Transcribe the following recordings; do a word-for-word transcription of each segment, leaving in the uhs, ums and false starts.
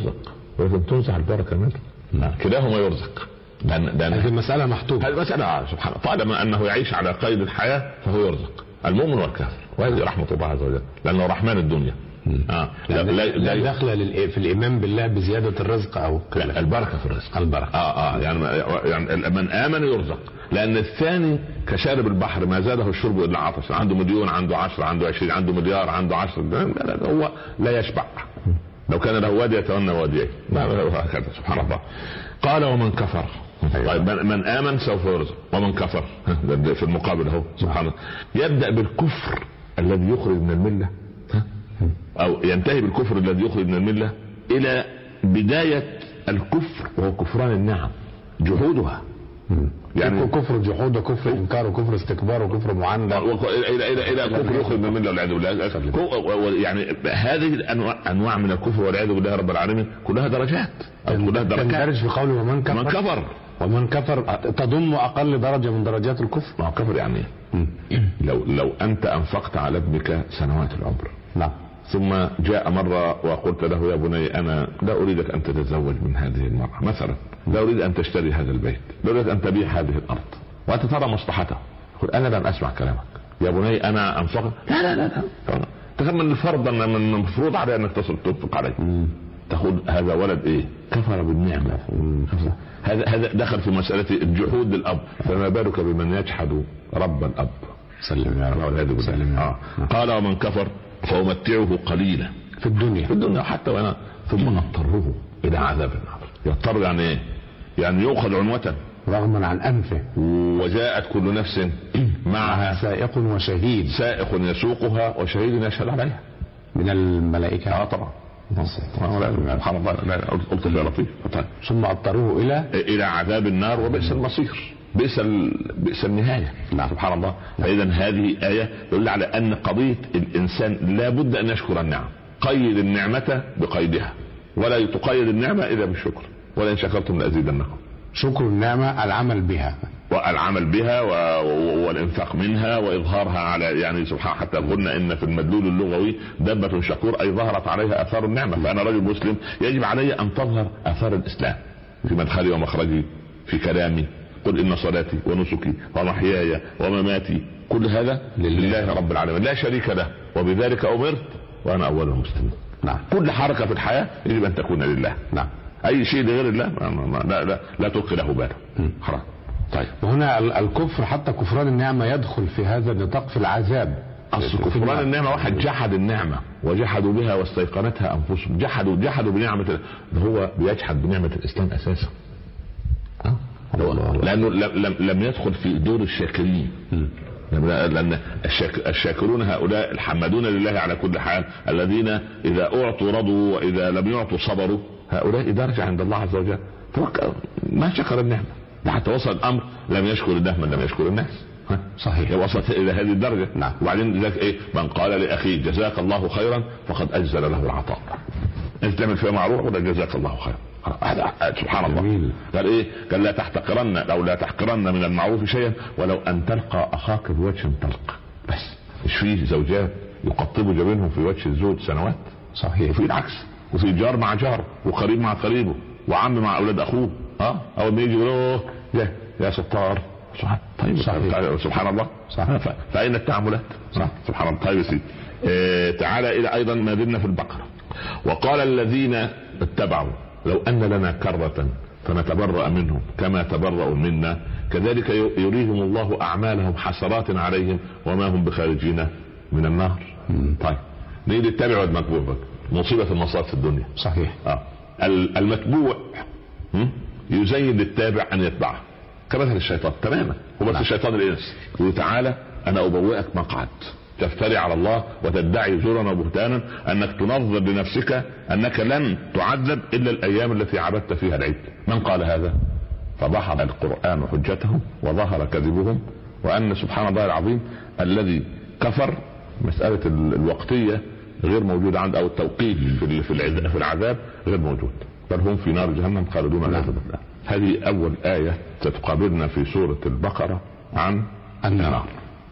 يرزق ولكن تنزع البركه منه. نعم. كلاهما يرزق. هذه المساله محتومه. هذه المساله سبحان الله، طالما انه يعيش على قيد الحياه فهو يرزق المؤمن والكافر، وهذه رحمه الله عز وجل لانه رحمن الدنيا. آه. لا, لا, لا دخل في الايمان بالله بزياده الرزق او لا البركه في الرزق. البركه اه اه يعني يعني من امن يرزق، لان الثاني كشارب البحر ما زاده الشرب الا عطش، عنده مليون عنده عشرة عنده عشرين عنده مليار عنده عشرة، هو لا يشبع. لو كان له وادي يتمنى واديه. هكذا سبحان الله. قال ومن كفر. طيب من امن سوف يرزق ومن كفر في المقابل اهو سبحان الله. يبدا بالكفر الذي يخرج من المله او ينتهي بالكفر الذي يخرج من المله الى بدايه الكفر وهو كفران النعم، جحودها. يعني كفر جحود وكفر انكار وكفر استكبار وكفر معاندة الى الى الى كفر يخرج من المله والعياذ بالله. يعني هذه الانواع انواع من الكفر والعياذ بالله رب العالمين كلها درجات او كلها درجات. تندرج في قوله ومن كفر. ومن كفر ومن كفر تضم اقل درجه من درجات الكفر. ما كفر يعني لو لو انت انفقت على ابنك سنوات العمر. نعم. ثم جاء مرة وقلت له يا بني أنا لا أريدك أن تتزوج من هذه المرأة مثلا، لا أريد أن تشتري هذا البيت، لا أريد أن تبيع هذه الأرض، وأنت ترى مصلحته. قل أنا لن أسمع كلامك يا بني، أنا أنفق. لا لا لا, لا. تخمن الفرض أن من المفروض علي أنك تصل تنفق عليه. تقول هذا ولد إيه كفر بالنعمة. هذا هذا دخل في مسألة الجحود للأب، فما بالك بمن يجحد رب الأب. سلم يا رب. سلم. آه. قال ومن كفر فأمتعه قليلا في الدنيا في الدنيا حتى وانا ثم نضطره الى عذاب النار. يضطر يعني ايه؟ يعني يؤخذ عنوة رغما عن انفه، وجاءت كل نفس معها سائق وشهيد، سائق يسوقها وشهيد يشهد عليها من الملائكة. اه طبعا سبحان الله. قلت يا لطيف. ثم اضطروه الى الى عذاب النار وبئس المصير، بئس بئس النهايه. نعم. سبحان الله. فاذا هذه ايه تدل على ان قضيه الانسان لا بد ان يشكر النعم. قيد النعمه بقيدها، ولا تقيد النعمه الا بالشكر، ولئن شكرتم لازيدنكم. شكر النعمه العمل بها والعمل بها والانفاق منها واظهارها على يعني سبحان. حتى قلنا ان في المدلول اللغوي دابه شكور اي ظهرت عليها اثار النعمه. فانا رجل مسلم يجب علي ان تظهر اثار الاسلام في مدخلي ومخرجي، في كلامي. قل ان صلاتي ونسكي ومحياي ومماتي كل هذا لله رب العالمين لا شريك له، وبذلك امرت وانا اول المسلمين. نعم. كل حركه في الحياه يجب ان تكون لله. نعم. اي شيء لغير الله لا لا لا تلقي له باله. خلاص. طيب وهنا الكفر حتى كفران النعمه يدخل في هذا النطاق في العذاب. اصل كفران النعمه واحد جحد النعمه وجحدوا بها واستيقنتها انفسهم. جحدوا جحدوا بنعمه، هو بيجحد بنعمه الاسلام اساسا. أه؟ لانه لم لم يدخل في دور الشاكرين. لان الشاكرون هؤلاء الحمدون لله على كل حال، الذين اذا اعطوا رضوا واذا لم يعطوا صبروا، هؤلاء درجه عند الله عز وجل. ما شكر النعمه حتى وصل الامر لم يشكر الله من لم يشكر الناس. صحيح. وصلت الى هذه الدرجه. نعم. وبعدين ذاك ايه من قال لاخيه جزاك الله خيرا فقد اجزل له العطاء. انت تعمل فيها معروف ولا جزاك الله خيرا. هذا سبحان الله. جميل. قال ايه؟ قال لا تحتقرن او لا تحقرن من المعروف شيئا ولو ان تلقى اخاك بوجه طلق. بس مش فيه زوجات يقطبوا جبينهم في وجه الزوج سنوات؟ صحيح. وفي العكس، وفي جار مع جار وقريب مع قريبه وعم مع اولاد اخوه. اه اول ما يجي يقولوا يا يا ستار. طيب صحيح. سبحان الله. صحيح. فاين التعاملات؟ صح. سبحان الله. طيب سيدي آه تعالى الى ايضا ما زلنا في البقره. وقال الذين اتبعوا لو ان لنا كرة فنتبرأ منهم كما تبرأوا منا كذلك يريهم الله اعمالهم حسرات عليهم وما هم بخارجين من النار. طيب نيجي التابع والمتبوع بك. مصيبة المصائب في الدنيا. صحيح. اه المتبوع يزين للتابع ان يتبعه كمثل الشيطان تماما. هو بس الشيطان الانس وتعالى انا ابوئك مقعد تفتري على الله وتدعي زورا وبهتانا انك تنظر لنفسك انك لن تعذب الا الايام التي عبدت فيها العيد. من قال هذا؟ فضحض القرآن حجتهم وظهر كذبهم، وان سبحان الله العظيم الذي كفر مسألة الوقتية غير موجودة عند او التوقيت في العذاب غير موجود، بل هم في نار جهنم خالدون والعياذ بالله. هذه اول آية ستقابلنا في سورة البقرة عن النار.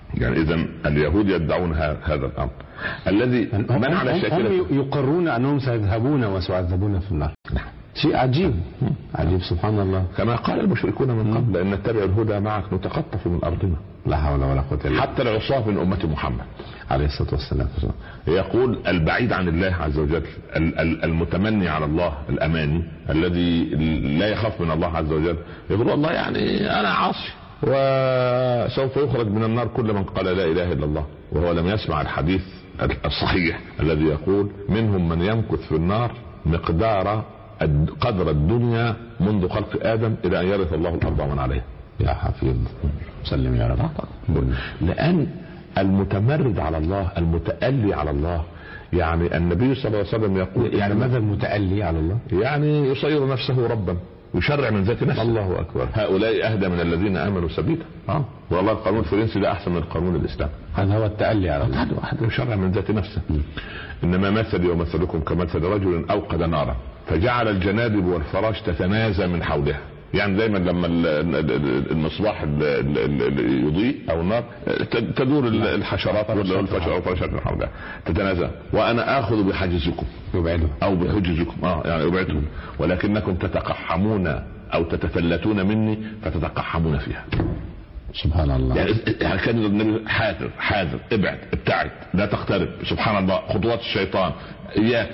يعني اذا اليهود يدعون هذا الامر الذي من على شاكلة، هم يقرون انهم سيذهبون وسيعذبون في النار. شيء عجيب عجيب سبحان الله. كما قال المشركون من قبل لأن نتبع الهدى معك نتقطف من أرضنا. لا حول ولا قوة الا بالله. حتى العصاة من أمة محمد عليه الصلاة والسلام يقول البعيد عن الله عز وجل، المتمني على الله الأماني الذي لا يخاف من الله عز وجل، يقول والله يعني أنا عاصي وسوف يخرج من النار كل من قال لا إله إلا الله، وهو لم يسمع الحديث الصحيح الذي يقول منهم من يمكث في النار مقدار قدر الدنيا منذ خلق آدم إلى أن يرث الله الأرض ومن عليها. يا حفيظ سلم يا رب. لأن المتمرد على الله المتألي على الله، يعني النبي صلى الله عليه وسلم يقول يعني ماذا المتألي على الله؟ يعني يصير نفسه ربا ويشرع من ذات نفسه. الله أكبر. هؤلاء أهدى من الذين آمنوا سبيلا. اه والله القانون الفرنسي ده أحسن من القانون الإسلامي. هذا هو التألي على الله. هذا واحد يشرع من ذات نفسه. إنما مثلي ومثلكم كمثل رجل أوقد نارا فجعل الجنادب والفراش تتنازى من حولها. يعني دايما لما المصباح يضيء او النار تدور الحشرات والفراشات من حولها تتنازع، وانا اخذ بحجزكم يبعدهم او بحجزكم اه يعني ابعدهم، ولكنكم تتقحمون او تتفلتون مني فتتقحمون فيها. سبحان الله. يعني كان النبي حاذر حاذر ابعد ابتعد لا تقترب. سبحان الله خطوات الشيطان اياك.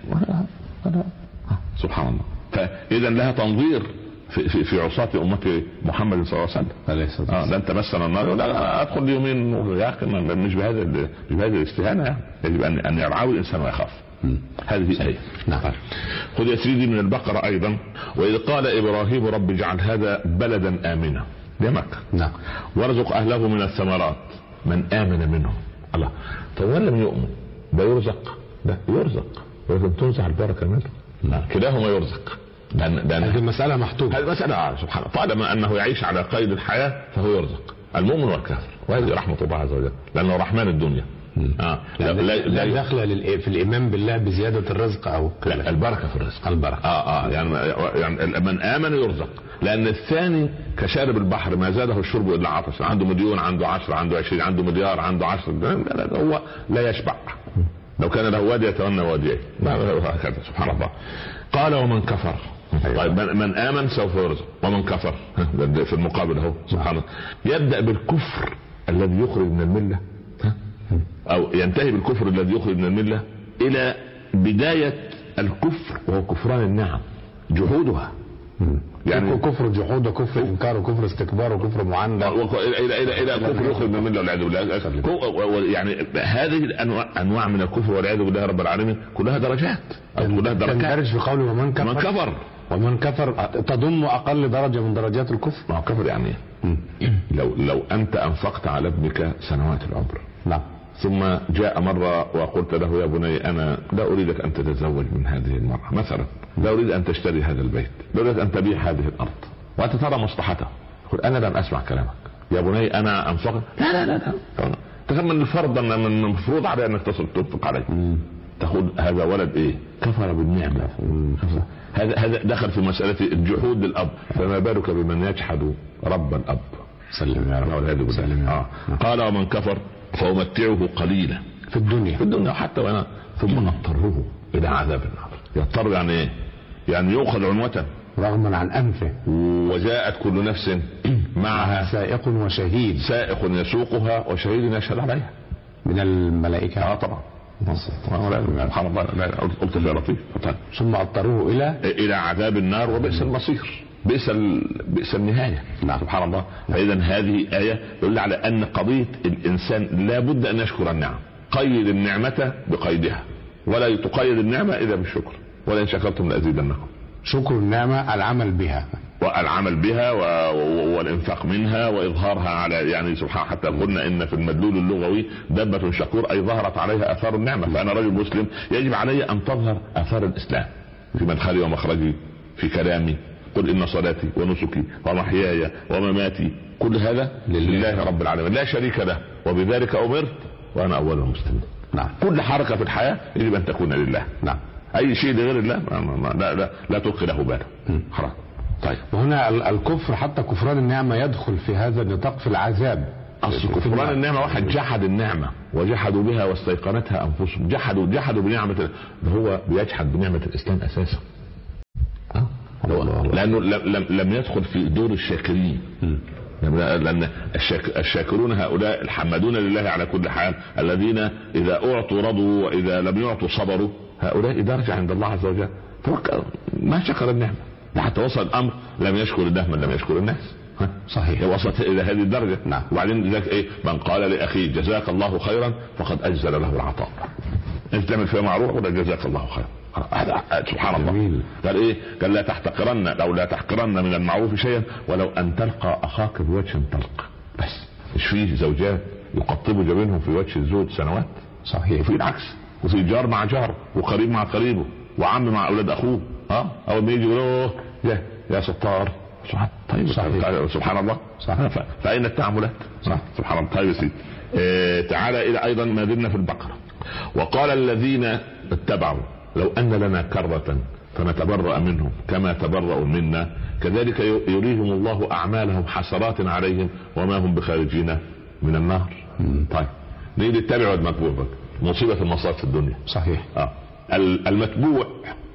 سبحان الله. فاذا لها تنظير في في في عصاة أمة محمد صلى الله عليه وسلم. اه لن تمسنا النار، لا لا ادخل يومين يا اخي مش بهذا بهذه الاستهانة يعني. يجب ان ان يرعاه الانسان ويخاف. هذه آية. نعم. خذ يا سيدي من البقرة ايضا واذ قال ابراهيم رب اجعل هذا بلدا امنا لمكة. نعم. وارزق اهله من الثمرات من امن منهم. الله طب لم يؤمن ده يرزق ده يرزق ولكن تنزع البركة منه. نعم. كلاهما يرزق. هذه المسألة محتومة. هذه المسألة سبحان الله طالما أنه يعيش على قيد الحياة فهو يرزق المؤمن والكافر، وهذه رحمة الله عز وجل لأنه رحمن الدنيا. آه. لا, لا, لا, لا دخل في الإيمان بالله بزيادة الرزق أو لا البركة في الرزق. البركة آه آه يعني, يعني من آمن يرزق، لأن الثاني كشارب البحر ما زاده الشرب إلا عطش، عنده مليون عنده عشر عنده عشرين عنده مليار عنده عشر، هو لا يشبع. لو كان له وادي يتمنى واديه هكذا. سبحان الله. قال ومن كفر. طيب من آمن سوف يرزق ومن كفر في المقابل اهو. سبحان الله. يبدأ بالكفر الذي يخرج من الملة او ينتهي بالكفر الذي يخرج من الملة الى بداية الكفر وهو كفران النعم جحودها. يعني كفر جحود وكفر انكار وكفر استكبار وكفر معاندة الى الى الى كفر يخرج من المله والعياذ بالله. يعني هذه الانواع انواع من الكفر والعياذ بالله رب العالمين كلها درجات كلها درجات. تندرج في قوله ومن كفر. ومن كفر ومن كفر تضم اقل درجة من درجات الكفر. ما هو كفر يعني لو لو انت انفقت على ابنك سنوات العمر. نعم. ثم جاء مرة وقلت له يا بني أنا لا أريدك أن تتزوج من هذه المرة مثلا، لا أريد أن تشتري هذا البيت، لا أريد أن تبيع هذه الأرض، وأنت ترى مصلحته. قل أنا لم أسمع كلامك يا بني أنا أنفق. لا لا لا, لا. تكمل الفرض أن من المفروض عليه أنك تنفق عليه. تقول هذا ولد إيه كفر بالنعمة. هذا هذا دخل في مسألة الجحود للأب، فما بالك بمن يجحد رب الأب. سلم يا رب. سلم. آه. قال ومن كفر فأمتعه قليلا في الدنيا في الدنيا حتى وانا ثم اضطره الى عذاب النار. يضطر يعني ايه؟ يعني يؤخذ عنوة رغما عن انفه، وجاءت كل نفس معها سائق وشهيد، سائق يسوقها وشهيد يشهد عليها من الملائكة. اه طبعا. سبحان الله. قلت يا لطيف. ثم اضطروه الى الى عذاب النار وبئس المصير، بئس بئس النهايه. نعم. سبحان الله. فاذا هذه ايه تدل على ان قضيه الانسان لا بد ان يشكر النعم. قيد النعمه بقيدها، ولا تقيد النعمه الا بالشكر، ولئن شكرتم لازيدنكم. شكر النعمه العمل بها والعمل بها والانفاق منها واظهارها على يعني سبحان. حتى قلنا ان في المدلول اللغوي دبة شكور اي ظهرت عليها اثار النعمه. فانا رجل مسلم يجب علي ان تظهر اثار الاسلام في مدخلي ومخرجي، في كلامي. قل ان صلاتي ونسكي ومحياي ومماتي كل هذا لله رب العالمين لا شريك له وبذلك امرت وانا اول المسلمين. نعم. كل حركه في الحياه يجب ان تكون لله. نعم. اي شيء لغير الله لا لا لا تلقي له باله. خلاص. طيب وهنا الكفر حتى كفران النعمه يدخل في هذا النطاق في العذاب. اصل كفران النعمه واحد جحد النعمه وجحدوا بها واستيقنتها انفسهم. جحدوا جحدوا بنعمه، هو بيجحد بنعمه الاسلام اساسا، لانه لم لم يدخل في دور الشاكرين. لان الشاكرون هؤلاء الحمدون لله على كل حال، الذين اذا اعطوا رضوا واذا لم يعطوا صبروا، هؤلاء درجه عند الله عز وجل. ما شكر النعمه حتى وصل الامر لم يشكر الله من لم يشكر الناس. صحيح، وصلت الى هذه الدرجه. نعم. وبعدين ذاك ايه؟ من قال لاخيه جزاك الله خيرا فقد اجزل له العطاء. انت تعمل فيها معروف ولا جزاك الله خيرا؟ هذا سبحان الله. قال ايه؟ قال لا تحتقرن لو لا تحقرن من المعروف شيئا ولو ان تلقى اخاك بوجه طلق. بس مش فيه زوجات يقطبوا جبينهم في وجه الزوج سنوات؟ صحيح. وفي العكس، وفي جار مع جار وقريب مع قريبه وعم مع اولاد اخوه. اه اول ما يجي يقولوا يا يا ستار. طيب صحيح. سبحان الله. صحيح. فاين التعاملات؟ صح. سبحان الله. طيب يا سيدي، آه تعالى الى ايضا ما زلنا في البقره. وقال الذين اتبعوا لو ان لنا كرة فنتبرأ منهم كما تبرأوا منا كذلك يريهم الله اعمالهم حسرات عليهم وما هم بخارجين من النار. طيب نيجي نتبع المتبوع بقى. مصيبة المصائب في الدنيا. صحيح. اه المتبوع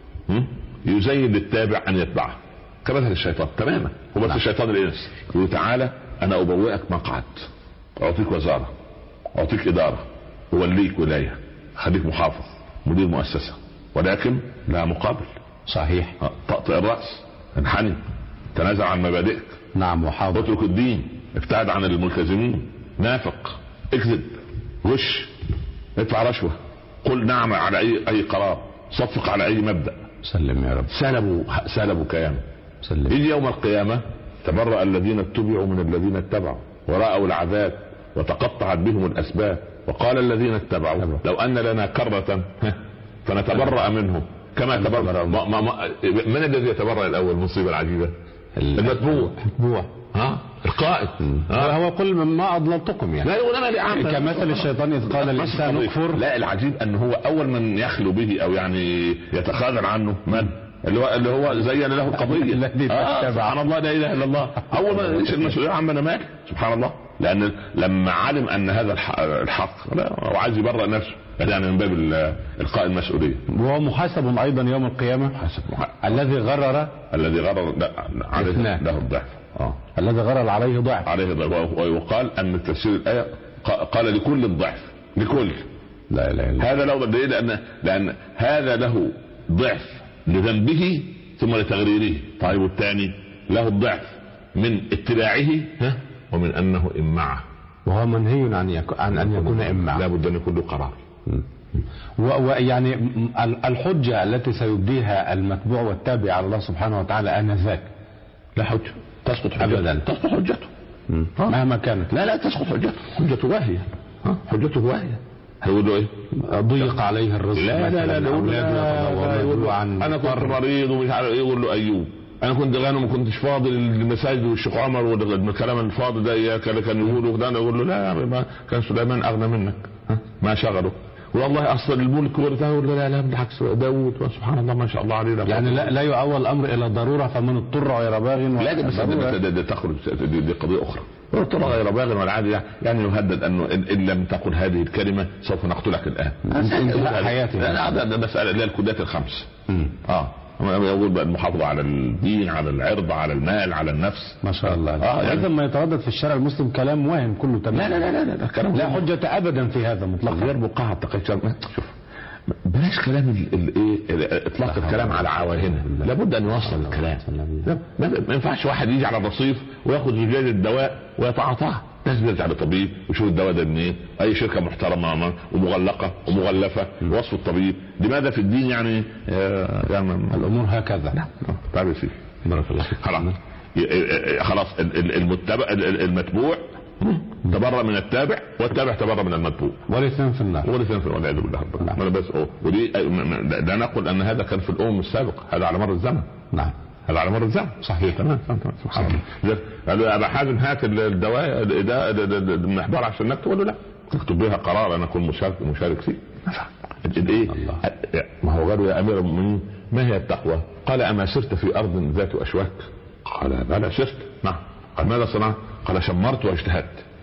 يزين للتابع ان يتبعه كمثل الشيطان تماما. هو بس الشيطان الانس يقول تعالى انا ابوئك مقعد، اعطيك وزارة، اعطيك ادارة، اوليك ولاية، خليك محافظ، مدير مؤسسة، ولكن لا مقابل. صحيح. طأطئ الرأس، انحني، تنازع عن مبادئك. نعم. وحاضر. اترك الدين، ابتعد عن الملتزمين، نافق، اكذب، غش، ادفع رشوة، قل نعم على اي اي قرار، صفق على اي مبدأ. سلم يا رب. سلبوا سلبوا كيان. سلم. يجي يوم القيامة تبرأ الذين اتبعوا من الذين اتبعوا ورأوا العذاب وتقطعت بهم الاسباب. وقال الذين اتبعوا لو ان لنا كرة فنتبرأ منهم كما تبرأ. ما ما ما من الذي يتبرأ الاول؟ المصيبة العجيبة المتبوع. المتبوع ها القائد. ها هو قل ما اضللتكم يعني. لا يقول انا لعام كمثل الشيطان اذ قال الانسان اكفر. لا العجيب ان هو اول من يخلو به او يعني يتخاذل عنه من اللي هو اللي هو زين له القضيه الذي آه سبحان الله لا اله الا الله. اول ما ايش المسؤوليه عم انا مالي سبحان الله. لان لما علم ان هذا الحق لا هو عايز يبرأ نفسه يعني من باب القاء المسؤوليه. وهو محاسب ايضا يوم القيامه. محاسب. الذي غرر الذي غرر عليه له الضعف. اه الذي غرر عليه ضعف. عليه ضعف. ويقال ان تفسير الايه قال لكل الضعف لكل. لا اله الا هذا لو ليه؟ لان لان هذا له ضعف لذنبه ثم لتغريره. طيب والثاني له الضعف من اتباعه ها ومن انه امعه، وهو منهي عن يكون عن ان يكون امعه. لا بد ان يكون له قرار. ويعني الحجه التي سيبديها المتبوع والتابع على الله سبحانه وتعالى انذاك لا حجه تسقط حجته ابدا. تسقط حجته مهما كانت. لا لا تسقط حجته. حجته واهيه. ها حجته واهيه. هيقول له ايه؟ ضيق عليه الرزق. لا لا لا, لا, لا يقول له عن انا كنت مريض ومش عارف ايه. يقول له ايوب انا كنت غني وما كنتش فاضي للمساجد والشيخ عمر والكلام الفاضي ده اياك اللي كان يقوله ده. انا اقول له لا ما كان سليمان اغنى منك ما شغله والله اصلا الملك ورثه. يقول له لا لا بالعكس داوود سبحان الله ما شاء الله عليه. يعني لا لا يؤول الامر الى ضروره فمن اضطر غير باغ. لا بس دي تخرج دي قضيه اخرى. اضطر غير باغ والعادي يعني يهدد انه ان لم تقل هذه الكلمه سوف نقتلك الان. انتهاء حياتي. لا ده مساله لا الكودات الخمس. اه يقول بقى المحافظه على الدين على العرض على المال على النفس. ما شاء الله. آه يعني ما يتردد في الشارع المسلم كلام واهم كله تمام. لا لا لا لا لا, كلام لا حجه ابدا في هذا مطلقا. غير بقاعه تقيت. شوف بلاش كلام الايه اطلاق الكلام على عواهنه. لابد ان يوصل الكلام. ما ينفعش واحد يجي على الرصيف وياخذ زجاج الدواء ويتعاطاه. لازم يرجع لطبيب ويشوف الدواء ده منين. اي شركه محترمه ومغلقه ومغلفه وصف الطبيب. لماذا في الدين يعني آه يعني الامور هكذا. نعم طيب يا سيدي بارك الله فيك. خلاص خلاص المتبع المتبوع تبرأ من التابع والتابع تبرأ من المتبوع والاثنين في النار. والاثنين في النار والعياذ بالله. انا بس ودي لا نقول ان هذا كان في الامم السابقه. هذا على مر الزمن. نعم هذا على مر الزمن. صحيح تمام. سبحان الله. قالوا يا ابا حازم هات الدواء المحبار عشان نكتب. ولا لا نكتب بها قرار انا اكون مشارك مشارك فيه. ايه ما هو قالوا يا امير المؤمنين ما هي التقوى؟ قال اما سرت في ارض ذات اشواك؟ قال بلى سرت. نعم. قال ماذا صنعت؟ قال شمرت واجتهدت.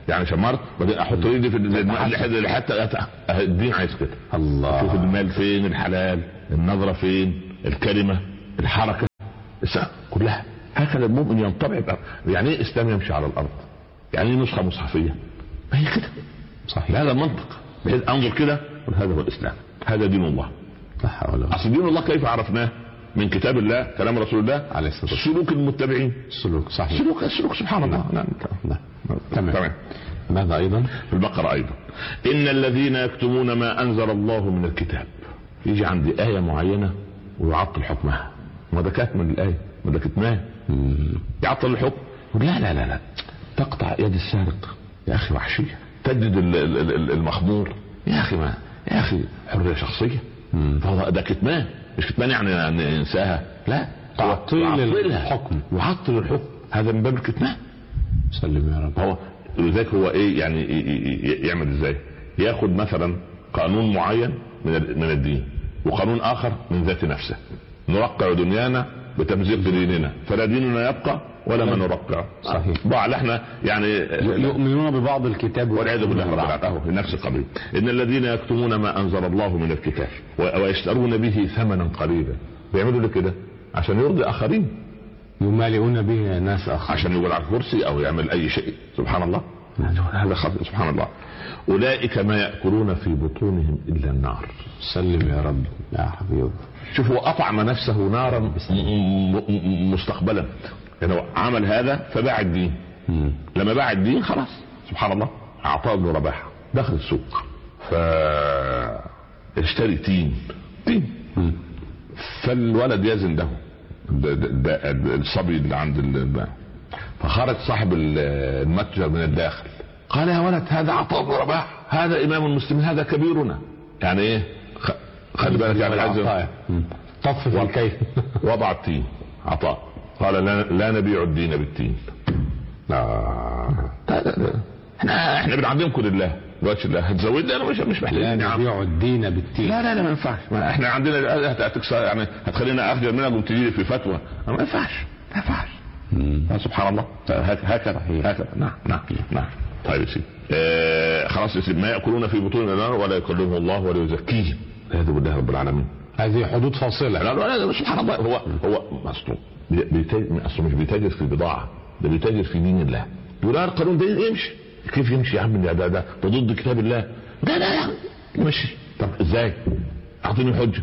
يعني شمرت بعدين احط ايدي في الماء حتى الدين عايز كده. الله. شوف المال فين، الحلال، النظرة فين، الكلمة، الحركة، كلها هكذا المؤمن ينطبع. يعني ايه اسلام يمشي على الارض؟ يعني ايه نسخة مصحفية؟ ما هي كده صحيح. هذا المنطق. انظر كده، هذا هو الاسلام، هذا دين الله. اصل دين الله كيف عرفناه؟ من كتاب الله، كلام رسول الله عليه الصلاة والسلام، سلوك المتبعين. سلوك صحيح. سلوك سلوك سبحان الله. نعم نعم تمام. تمام. ماذا ايضا في البقرة ايضا؟ ان الذين يكتمون ما انزل الله من الكتاب. يجي عندي آية معينة ويعطل حكمها. ما ده كاتم الآية، ما ده كتمان، يعطل الحكم. لا لا لا لا تقطع يد السارق يا اخي وحشية، تجد المخمور يا اخي، ما يا اخي حرية شخصية. فهو ده كتمان، مش كتمان يعني ان ينساها، لا تعطيل الحكم وعطل الحكم، هذا من باب الكتمان. سلم يا رب. هو لذلك هو ايه يعني يعمل ازاي؟ ياخد مثلا قانون معين من من الدين وقانون اخر من ذات نفسه. نرقع دنيانا بتمزيق ديننا، فلا ديننا يبقى ولا ما نرقع. صحيح. بعض احنا يعني يؤمنون ببعض الكتاب والعياذ بالله رب في نفس القضيه. ان الذين يكتمون ما انزل الله من الكتاب ويشترون به ثمنا قليلا. بيعملوا له كده عشان يرضي اخرين، يمالئون به ناس اخر، عشان يقول على الكرسي او يعمل اي شيء. سبحان الله، هذا خطأ. سبحان الله. اولئك ما ياكلون في بطونهم الا النار. سلم يا رب يا حبيبي. شوف، هو اطعم نفسه نارا مستقبلا. يعني عمل هذا فباع الدين. مم. لما باع الدين خلاص سبحان الله اعطاه ابن رباح، دخل السوق فاشتري تين تين. مم. فالولد يزن له الصبي اللي عند الباب، فخرج صاحب المتجر من الداخل قال يا ولد هذا عطاء ابن رباح، هذا امام المسلمين، هذا كبيرنا. يعني ايه؟ خلي بالك يعني عايز طف في الكيف. وضع التين عطاء، قال لا, لا نبيع الدين بالتين. لا لا لا احنا احنا بنعلمكم لله دلوقتي. الله هتزود لي انا مش مش محتاج. لا نبيع الدين بالتين. لا لا لا ما ينفعش. احنا عندنا هتكسر يعني هتخلينا اخجل منك وتجي لي في فتوى. ما ينفعش ما ينفعش. سبحان الله. هكذا هكذا. نعم نعم نعم. طيب يا سيدي آه خلاص يا سيدي، ما ياكلون في بطون النار ولا يكلمهم الله ولا يزكيهم. هذا بالله رب العالمين. هذه حدود فاصلة. لا لا لا سبحان الله. هو هو مصطوب اصله مش بيتاجر في بضاعة، ده بيتاجر في دين الله. يقول لا القانون ده يمشي. كيف يمشي يا عم؟ ده ده ده ضد كتاب الله. لا لا لا يمشي. طب ازاي؟ اعطيني حجة.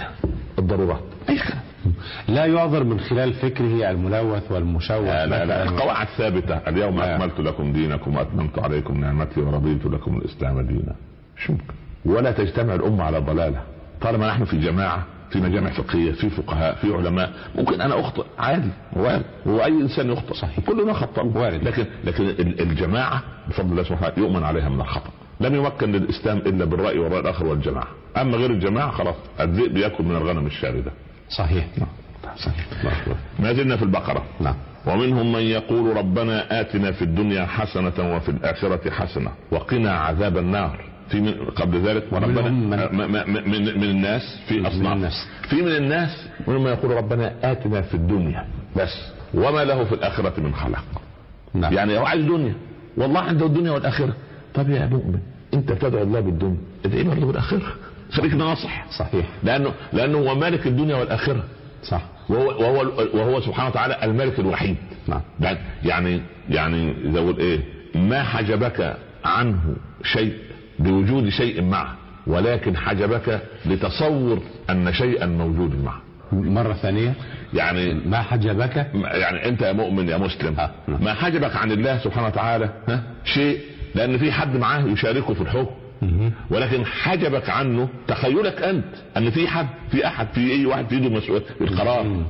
الضرورات اي كلام. لا يعذر من خلال فكره الملوث والمشوه. لا لا, لا. القواعد ثابتة. اليوم لا. اكملت لكم دينكم واتممت عليكم نعمتي ورضيت لكم الاسلام دينا. شو ولا تجتمع الامة على ضلالة. طالما نحن في جماعة، في مجامع فقهية، في فقهاء، في علماء، ممكن انا اخطئ عادي وارد، واي انسان يخطئ صحيح، كلنا خطأ وارد. لكن لكن الجماعة بفضل الله سبحانه وتعالى يؤمن عليها من الخطأ. لم يمكن للاسلام الا بالرأي والرأي الاخر والجماعة. اما غير الجماعة خلاص الذئب ياكل من الغنم الشاردة. صحيح صحيح. ما زلنا في البقرة. نعم. ومنهم من يقول ربنا آتنا في الدنيا حسنة وفي الآخرة حسنة وقنا عذاب النار. في من قبل ذلك وربنا من, من, من, من الناس في أصناف. في من الناس من يقول ربنا آتنا في الدنيا بس وما له في الآخرة من خلاق. نعم. يعني هو عايز دنيا، والله عنده الدنيا والآخرة. طب يا مؤمن انت بتدعو الله بالدنيا، ادعي له بالآخرة، خليك ناصح. صحيح. لأنه لأنه هو مالك الدنيا والآخرة. صح. وهو وهو وهو سبحانه وتعالى الملك الوحيد. نعم. يعني يعني زي اقول ايه، ما حجبك عنه شيء بوجود شيء معه، ولكن حجبك لتصور ان شيئا موجود معه. مرة ثانية يعني ما حجبك، يعني انت يا مؤمن يا مسلم آه. ما حجبك عن الله سبحانه وتعالى ها شيء، لان في حد معاه يشاركه في الحكم، ولكن حجبك عنه تخيلك انت ان في حد في احد في اي واحد في ايده مسؤول القرار.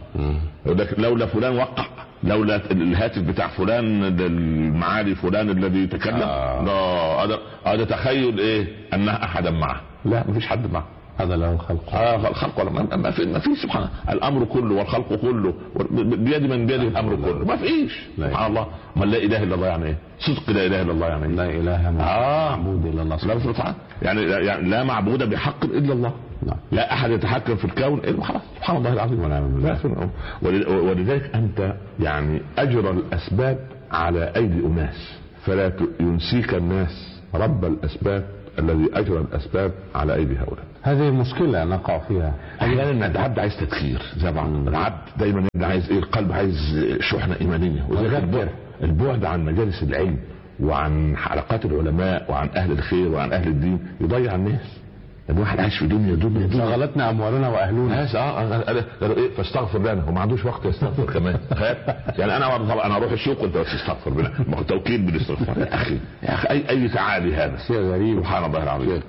لولا فلان وقع، لولا الهاتف بتاع فلان المعالي فلان الذي يتكلم آه. لا هذا هذا تخيل ايه ان احدا معه. لا مفيش حد معه. هذا له الخلق. اه الخلق ولا ما, ما في ما في سبحان الامر كله والخلق كله بيد من بيده الامر كله. ما فيش سبحان الله. ما لا اله الا الله يعني ايه؟ صدق لا اله الا الله يعني ايه؟ لا اله معبود الا الله سبحانه وتعالى. يعني يعني لا معبود بحق الا الله. لا, لا احد يتحكم في الكون الا خلاص سبحان الله العظيم ونعم بالله. ولذلك انت يعني اجرى الاسباب على ايدي اناس فلا ينسيك الناس رب الاسباب الذي اجرى الاسباب على ايدي هؤلاء. هذه مشكلة نقع فيها. احيانا ان العبد عايز تدخير زي بعض العبد دايما عايز ايه، القلب عايز شحنة ايمانية، وذلك البعد عن مجالس العلم وعن حلقات العلماء وعن اهل الخير وعن اهل الدين يضيع الناس. الواحد عايش في دنيا دنيا دنيا شغلتنا اموالنا واهلنا. اه قالوا ايه فاستغفر لنا، وما عندوش وقت يستغفر كمان. يعني انا طبعا انا اروح السوق وانت بس تستغفر بنا، ما هو توكيل بالاستغفار. يا اخي يا اخي اي اي تعالي هذا شيء غريب. سبحان الله العظيم.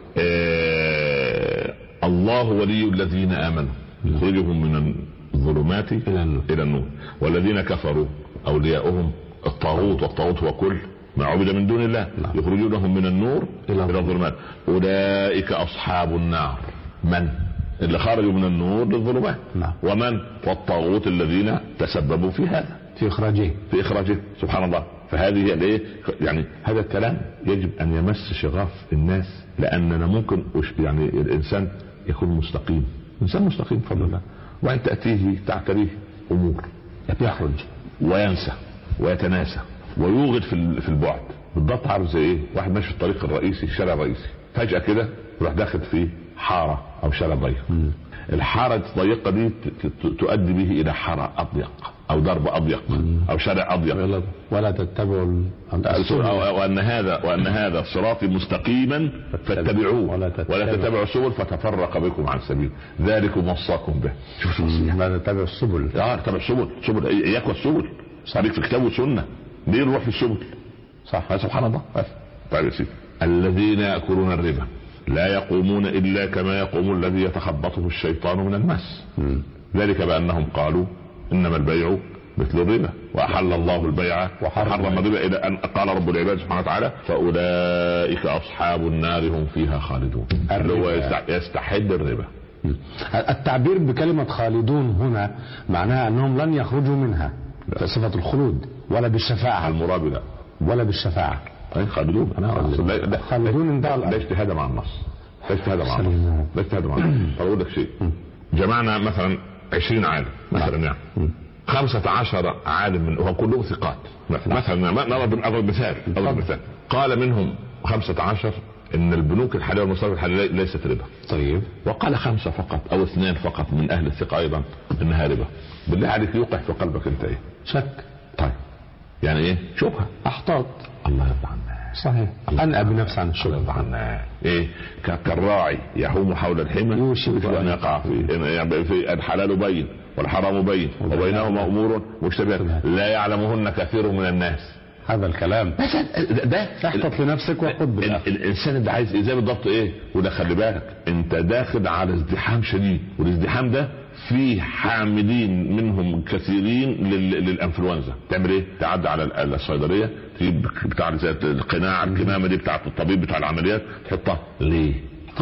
آه الله ولي الذين امنوا يخرجهم من الظلمات الى النور, إلى النور. والذين كفروا اولياؤهم الطاغوت، والطاغوت هو كل ما عبد من دون الله، يخرجونهم من النور الى الظلمات. اولئك اصحاب النار. من اللي خرجوا من النور للظلمات؟ ومن؟ والطاغوت الذين تسببوا في هذا، في اخراجه في اخراجه سبحان الله. فهذه الايه يعني هذا الكلام يجب ان يمس شغاف الناس، لاننا ممكن يعني الانسان يكون مستقيم، انسان مستقيم بفضل الله، وان تاتيه تعتريه امور يخرج وينسى ويتناسى ويوغد في في البعد. بالضبط عارف زي ايه؟ واحد ماشي في الطريق الرئيسي، الشارع الرئيسي، فجأة كده يروح داخل في حارة او شارع ضيق. الحارة الضيقة دي تؤدي به الى حارة اضيق او درب اضيق او شارع اضيق. ولا تتبعوا وان هذا وان هذا صراطي مستقيما فاتبعوه ولا تتبعوا السبل فتفرق بكم عن سبيل ذلكم وصاكم به. لا تتبعوا السبل. اه تتبعوا السبل، سبل اياك والسبل. صارك في كتاب وسنة، ليه نروح في السبل؟ صح سبحان الله. طيب يا سيدي، الذين يأكلون الربا لا يقومون إلا كما يقوم الذي يتخبطه الشيطان من المس. ذلك بأنهم قالوا إنما البيع مثل الربا وأحل الله البيع وحرم الربا، إلى أن قال رب العباد سبحانه وتعالى فأولئك أصحاب النار هم فيها خالدون. اللي هو يستحل الربا. التعبير بكلمة خالدون هنا معناها أنهم لن يخرجوا منها صفة الخلود، ولا بالشفاعة المراد لا، ولا بالشفاعة. طيب خالدون انا خالدون ده لا اجتهاد مع النص، لا اجتهاد مع النص، لا اجتهاد مع النص. اقول لك شيء، جمعنا مثلا عشرين عالم مثلا، يعني خمسة عشر عالم من وهم كلهم ثقات مثلا، نضرب مثال اضرب مثال قال منهم خمسة عشر ان البنوك الحلال والمصارف الحلالية ليست ربا. طيب وقال خمسة فقط او اثنان فقط من اهل الثقة ايضا انها ربا. بالله عليك يوقع في قلبك انت ايه؟ شك. طيب يعني ايه؟ شبهة، احتاط. الله يرضى عنك. صحيح، انأى بنفسي عن الشبهة. الله يرضى عنك. ايه كالراعي يحوم حول الحمى يوشك ان يقع فيه. يعني في الحلال بين والحرام بين وبينهما امور مشتبهات لا يعلمهن كثير من الناس. هذا الكلام ده احتط لنفسك وخد بالآخر. الانسان اللي عايز ايه بالضبط ايه؟ وده خلي بالك انت داخل على ازدحام شديد، والازدحام ده في حاملين منهم كثيرين للانفلونزا. تعمل ايه؟ تعدي على الصيدليه تجيب بتاع زي القناع الكمامه دي بتاعه الطبيب بتاع العمليات تحطها. ليه؟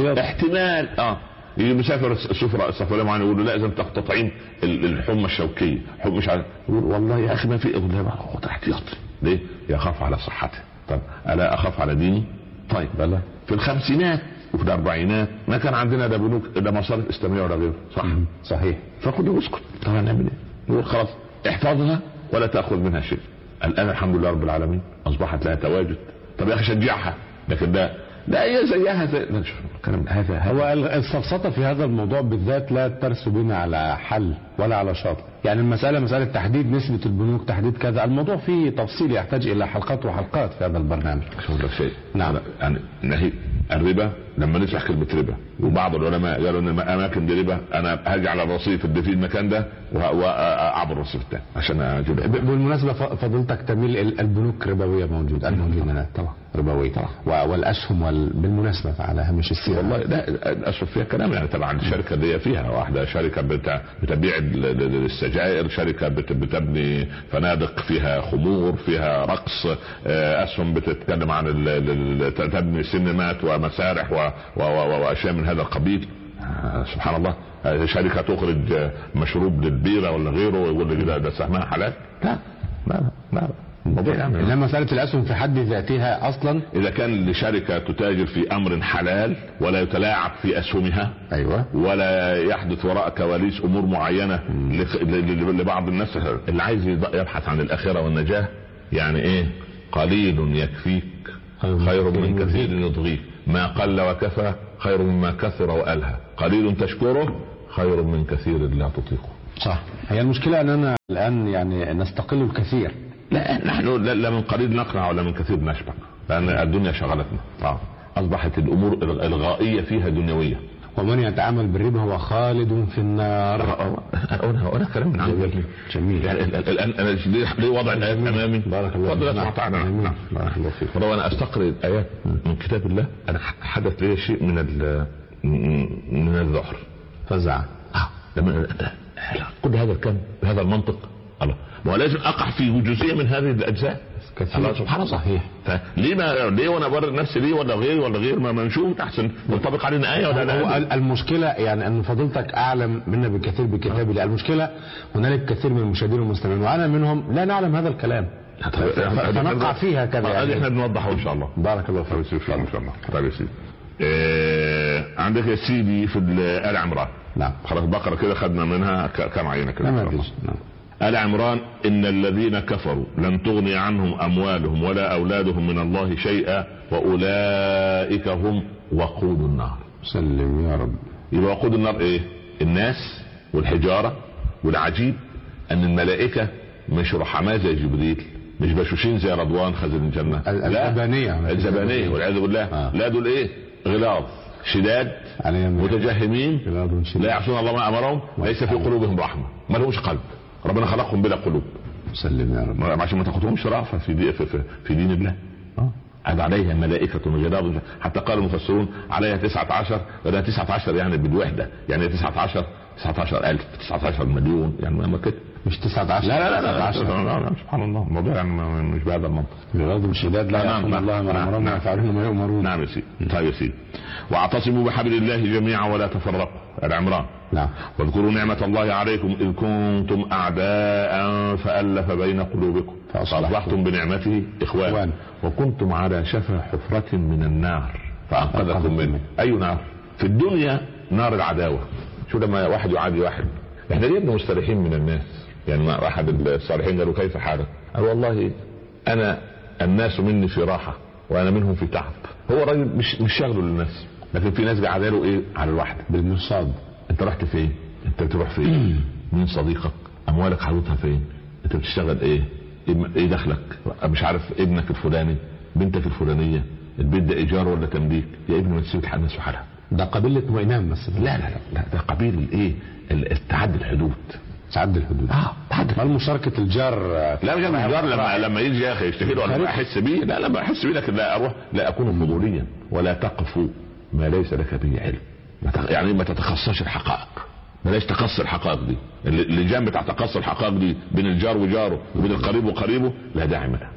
احتمال اه يجي مسافر السفره السفريه معانا يقول له لا لازم تقطعين الحمى الشوكيه، حمى مش عارف. يقول والله يا اخي ما في، اقول له خد احتياطي. ليه؟ يخاف على صحته. طب الا اخاف على ديني؟ طيب بلا في الخمسينات وفي الاربعينات ما كان عندنا لا بنوك لا مصارف اسلاميه ولا غيره. صح صحيح. فكنا نسكت. طب هنعمل ايه؟ نقول خلاص احفظها ولا تاخذ منها شيء. الان الحمد لله رب العالمين اصبحت لها تواجد. طب يا اخي شجعها، لكن ده لا هي زيها زي لا شوف الكلام هذا. هو السفسطه في هذا الموضوع بالذات لا ترس بنا على حل ولا على شاطئ. يعني المساله مساله تحديد نسبه البنوك، تحديد كذا، الموضوع فيه تفصيل يحتاج الى حلقات وحلقات في هذا البرنامج. شوف لك شيء. نعم. يعني نهي الربا لما نشرح كلمه ربا، وبعض العلماء قالوا ان الاماكن دي ربا، انا هاجي على الرصيف اللي في المكان ده واعبر الرصيف الثاني عشان اجيب. بالمناسبه فضيلتك تميل البنوك ربويه موجوده الموجوده طبعا ربويه طبعا، والاسهم وال... بالمناسبه على هامش السيره. والله لا الاسهم فيها كلام يعني. طبعا الشركه اللي هي فيها واحده شركه بتاع بتبيع السجائر، شركه بتبني فنادق فيها خمور فيها رقص، اسهم بتتكلم عن تبني سينمات ومسارح واشياء من هذا القبيل. سبحان الله. شركه تخرج مشروب للبيره ولا غيره ويقول لي ده سهمها حلال. لا لا لا إنما مسألة الأسهم في حد ذاتها أصلا إذا كان لشركة تتاجر في أمر حلال ولا يتلاعب في أسهمها، أيوة، ولا يحدث وراء كواليس أمور معينة لبعض الناس اللي عايز يبحث عن الآخرة والنجاة، يعني إيه قليل يكفيك خير من كثير يضغيك، ما قل وكفى خير مما كثر وألهى، قليل تشكره خير من كثير لا تطيقه. صح. هي المشكلة أننا الآن يعني نستقل الكثير. لا نحن لا من قليل نقنع ولا من كثير نشبع، لأن الدنيا شغلتنا. آه. أصبحت الأمور الغائية فيها دنيوية. ومن يتعامل بالربا هو خالد في النار. أنا أنا كلام من عندي جميل. يعني الآن أنا ليه وضع الآيات أمامي؟ بارك الله فيك. نعم. بارك الله فيك. ولو أنا أستقرأ الآيات من كتاب الله أنا حدث لي شيء من من الذعر فزع. آه. لما كل هذا الكم بهذا المنطق الله، ما لازم أقع في جزئية من هذه الأجزاء. الله سبحانه صحيح. فليه ما ليه وانا ابرر نفسي ليه ولا غير ولا غير ما نشوف احسن نطبق علينا ايه ولا لا. هو المشكله يعني ان فضيلتك اعلم منا بكثير بكتاب الله. المشكله هنالك كثير من المشاهدين والمستمعين وانا منهم لا نعلم هذا الكلام فنقع فيها كذا. يعني احنا بنوضحه ان شاء الله. بارك الله فيك. ان شاء الله. طيب يا سيدي إيه عندك يا سيدي في آل عمران. نعم. خلاص بقره كده خدنا منها كم عينه كده. نعم. آل عمران إن الذين كفروا لن تغني عنهم أموالهم ولا أولادهم من الله شيئا وأولئك هم وقود النار. سلم يا رب. يبقى وقود النار إيه؟ الناس والحجارة. والعجيب أن الملائكة مش رحماء زي جبريل، مش بشوشين زي رضوان خزن الجنة. الزبانية الزبانية والعياذ بالله. آه. لا دول إيه؟ غلاظ شداد متجهمين لا يعصون الله ما أمرهم ليس في قلوبهم رحمة، ما لهمش قلب، ربنا خلقهم بلا قلوب. سلم يا رب. عشان ما تاخدهمش رأفة في, دي في, في, في دين الله. هذا عليها ملائكة غلاظ، حتى قال المفسرون عليها تسعة عشر، ولا تسعة عشر يعني بالوحدة، يعني تسعة عشر تسعة عشر ألف تسعة عشر مليون، يعني ما كده مش تسعة عشر. لا لا لا, لا, لا, لا, لا سبحان الله الموضوع يعني مش بهذا المنطق. غلاظ شداد لا يعصون الله ما أمرهم ويفعلون ما يؤمرون. نعم يا سيدي. طيب يا سيدي واعتصموا بحبل الله جميعا ولا تفرقوا. آل عمران. نعم. واذكروا نعمة الله عليكم إذ كنتم أعداء فألف بين قلوبكم فأصبحتم بنعمته إخوان وكنتم على شفا حفرة من النار فأنقذكم منه. أي نار؟ في الدنيا نار العداوة. شو لما واحد يعادي واحد، احنا ليه مستريحين من الناس؟ يعني ما واحد الصالحين قالوا كيف حالك؟ قال والله أنا الناس مني في راحة وأنا منهم في تعب. هو راجل مش مش شاغله للناس، لكن في ناس قاعده له ايه على الواحد بالمرصاد. انت رحت فين؟ انت بتروح فين؟ مين صديقك؟ اموالك حاططها فين؟ انت بتشتغل ايه؟ ايه دخلك؟ مش عارف ابنك الفلاني، بنتك الفلانيه، البيت ده ايجار ولا تمليك؟ يا ابني ما تسيب الناس في حالها. ده قبيله اطمئنان بس. لا لا لا ده قبيل الايه؟ التعدي الحدود. تعدي الحدود. اه تعدي. مشاركة الجار. لا مش الجار لما لما يجي يا اخي يشتكي له انا احس بيه. لا لما احس بيه لكن لا اروح لا اكون فضوليا. ولا تقف ما ليس لك به علم. يعني ما تتخصصش الحقائق، بلاش تقص الحقائق دي. اللجان بتاع تقص الحقائق دي بين الجار وجاره وبين القريب وقريبه لا داعي منها.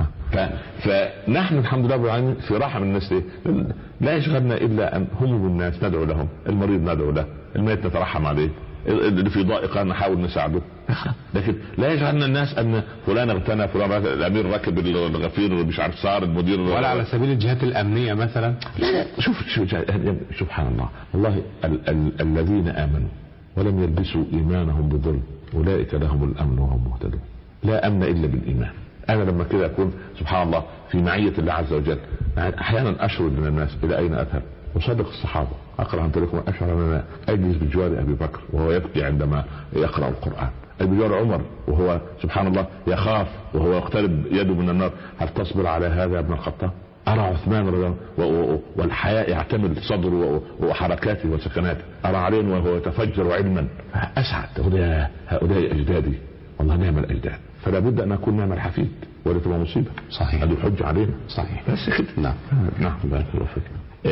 فنحن الحمد لله رب العالمين في راحه من الناس. لا يشغلنا الا ان هم بالناس ندعو لهم، المريض ندعو له، الميت نترحم عليه، اللي في ضائقه نحاول نساعده. لكن لا يجعلنا الناس ان فلان اغتنى، فلان الامير ركب الغفير مش عارف صار المدير، ولا على سبيل الجهات الامنيه مثلا. لا لا شوف شوف سبحان الله والله ال- ال- الذين امنوا ولم يلبسوا ايمانهم بظلم اولئك لهم الامن وهم مهتدون. لا امن الا بالايمان. انا لما كده اكون سبحان الله في معيه الله عز وجل احيانا اشرد من الناس الى اين اذهب؟ وصدق الصحابه اقرا عن طريقهم اشعر ان اجلس بجوار ابي بكر وهو يبكي عندما يقرا القران، بجوار عمر وهو سبحان الله يخاف وهو يقترب يده من النار. هل تصبر على هذا يا ابن الخطاب؟ ارى عثمان رضي الله والحياء يعتمد صدره وحركاته وسكناته، ارى علي وهو يتفجر علما. اسعد هؤلاء هؤلاء اجدادي والله نعم الاجداد. فلا بد ان اكون نعم الحفيد ولا تبقى مصيبه. صحيح. هذا الحج علينا. صحيح. بس كده. نعم نعم بارك الله فيك.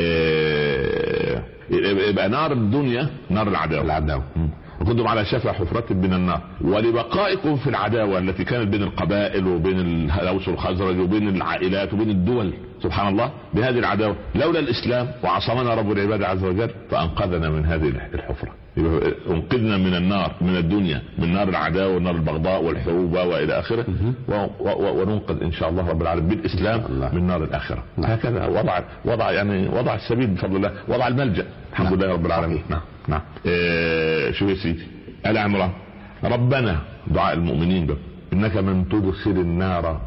يبقى نار الدنيا نار العداوه. العداوه. وكنتم على شفا حفرة من النار ولبقائكم في العداوة التي كانت بين القبائل وبين الأوس والخزرج وبين العائلات وبين الدول سبحان الله بهذه العداوة لولا الإسلام وعصمنا رب العباد عز وجل فأنقذنا من هذه الحفرة. انقذنا من النار من الدنيا من نار العداوة ونار البغضاء والحروب وإلى آخره وننقذ إن شاء الله رب العالمين بالإسلام من نار الآخرة. هكذا وضع وضع يعني وضع السبيل بفضل الله، وضع الملجأ الحمد لله رب العالمين. نعم نعم. إيه شو يا سيدي؟ آل عمران ربنا دعاء المؤمنين ده انك من تدخل النار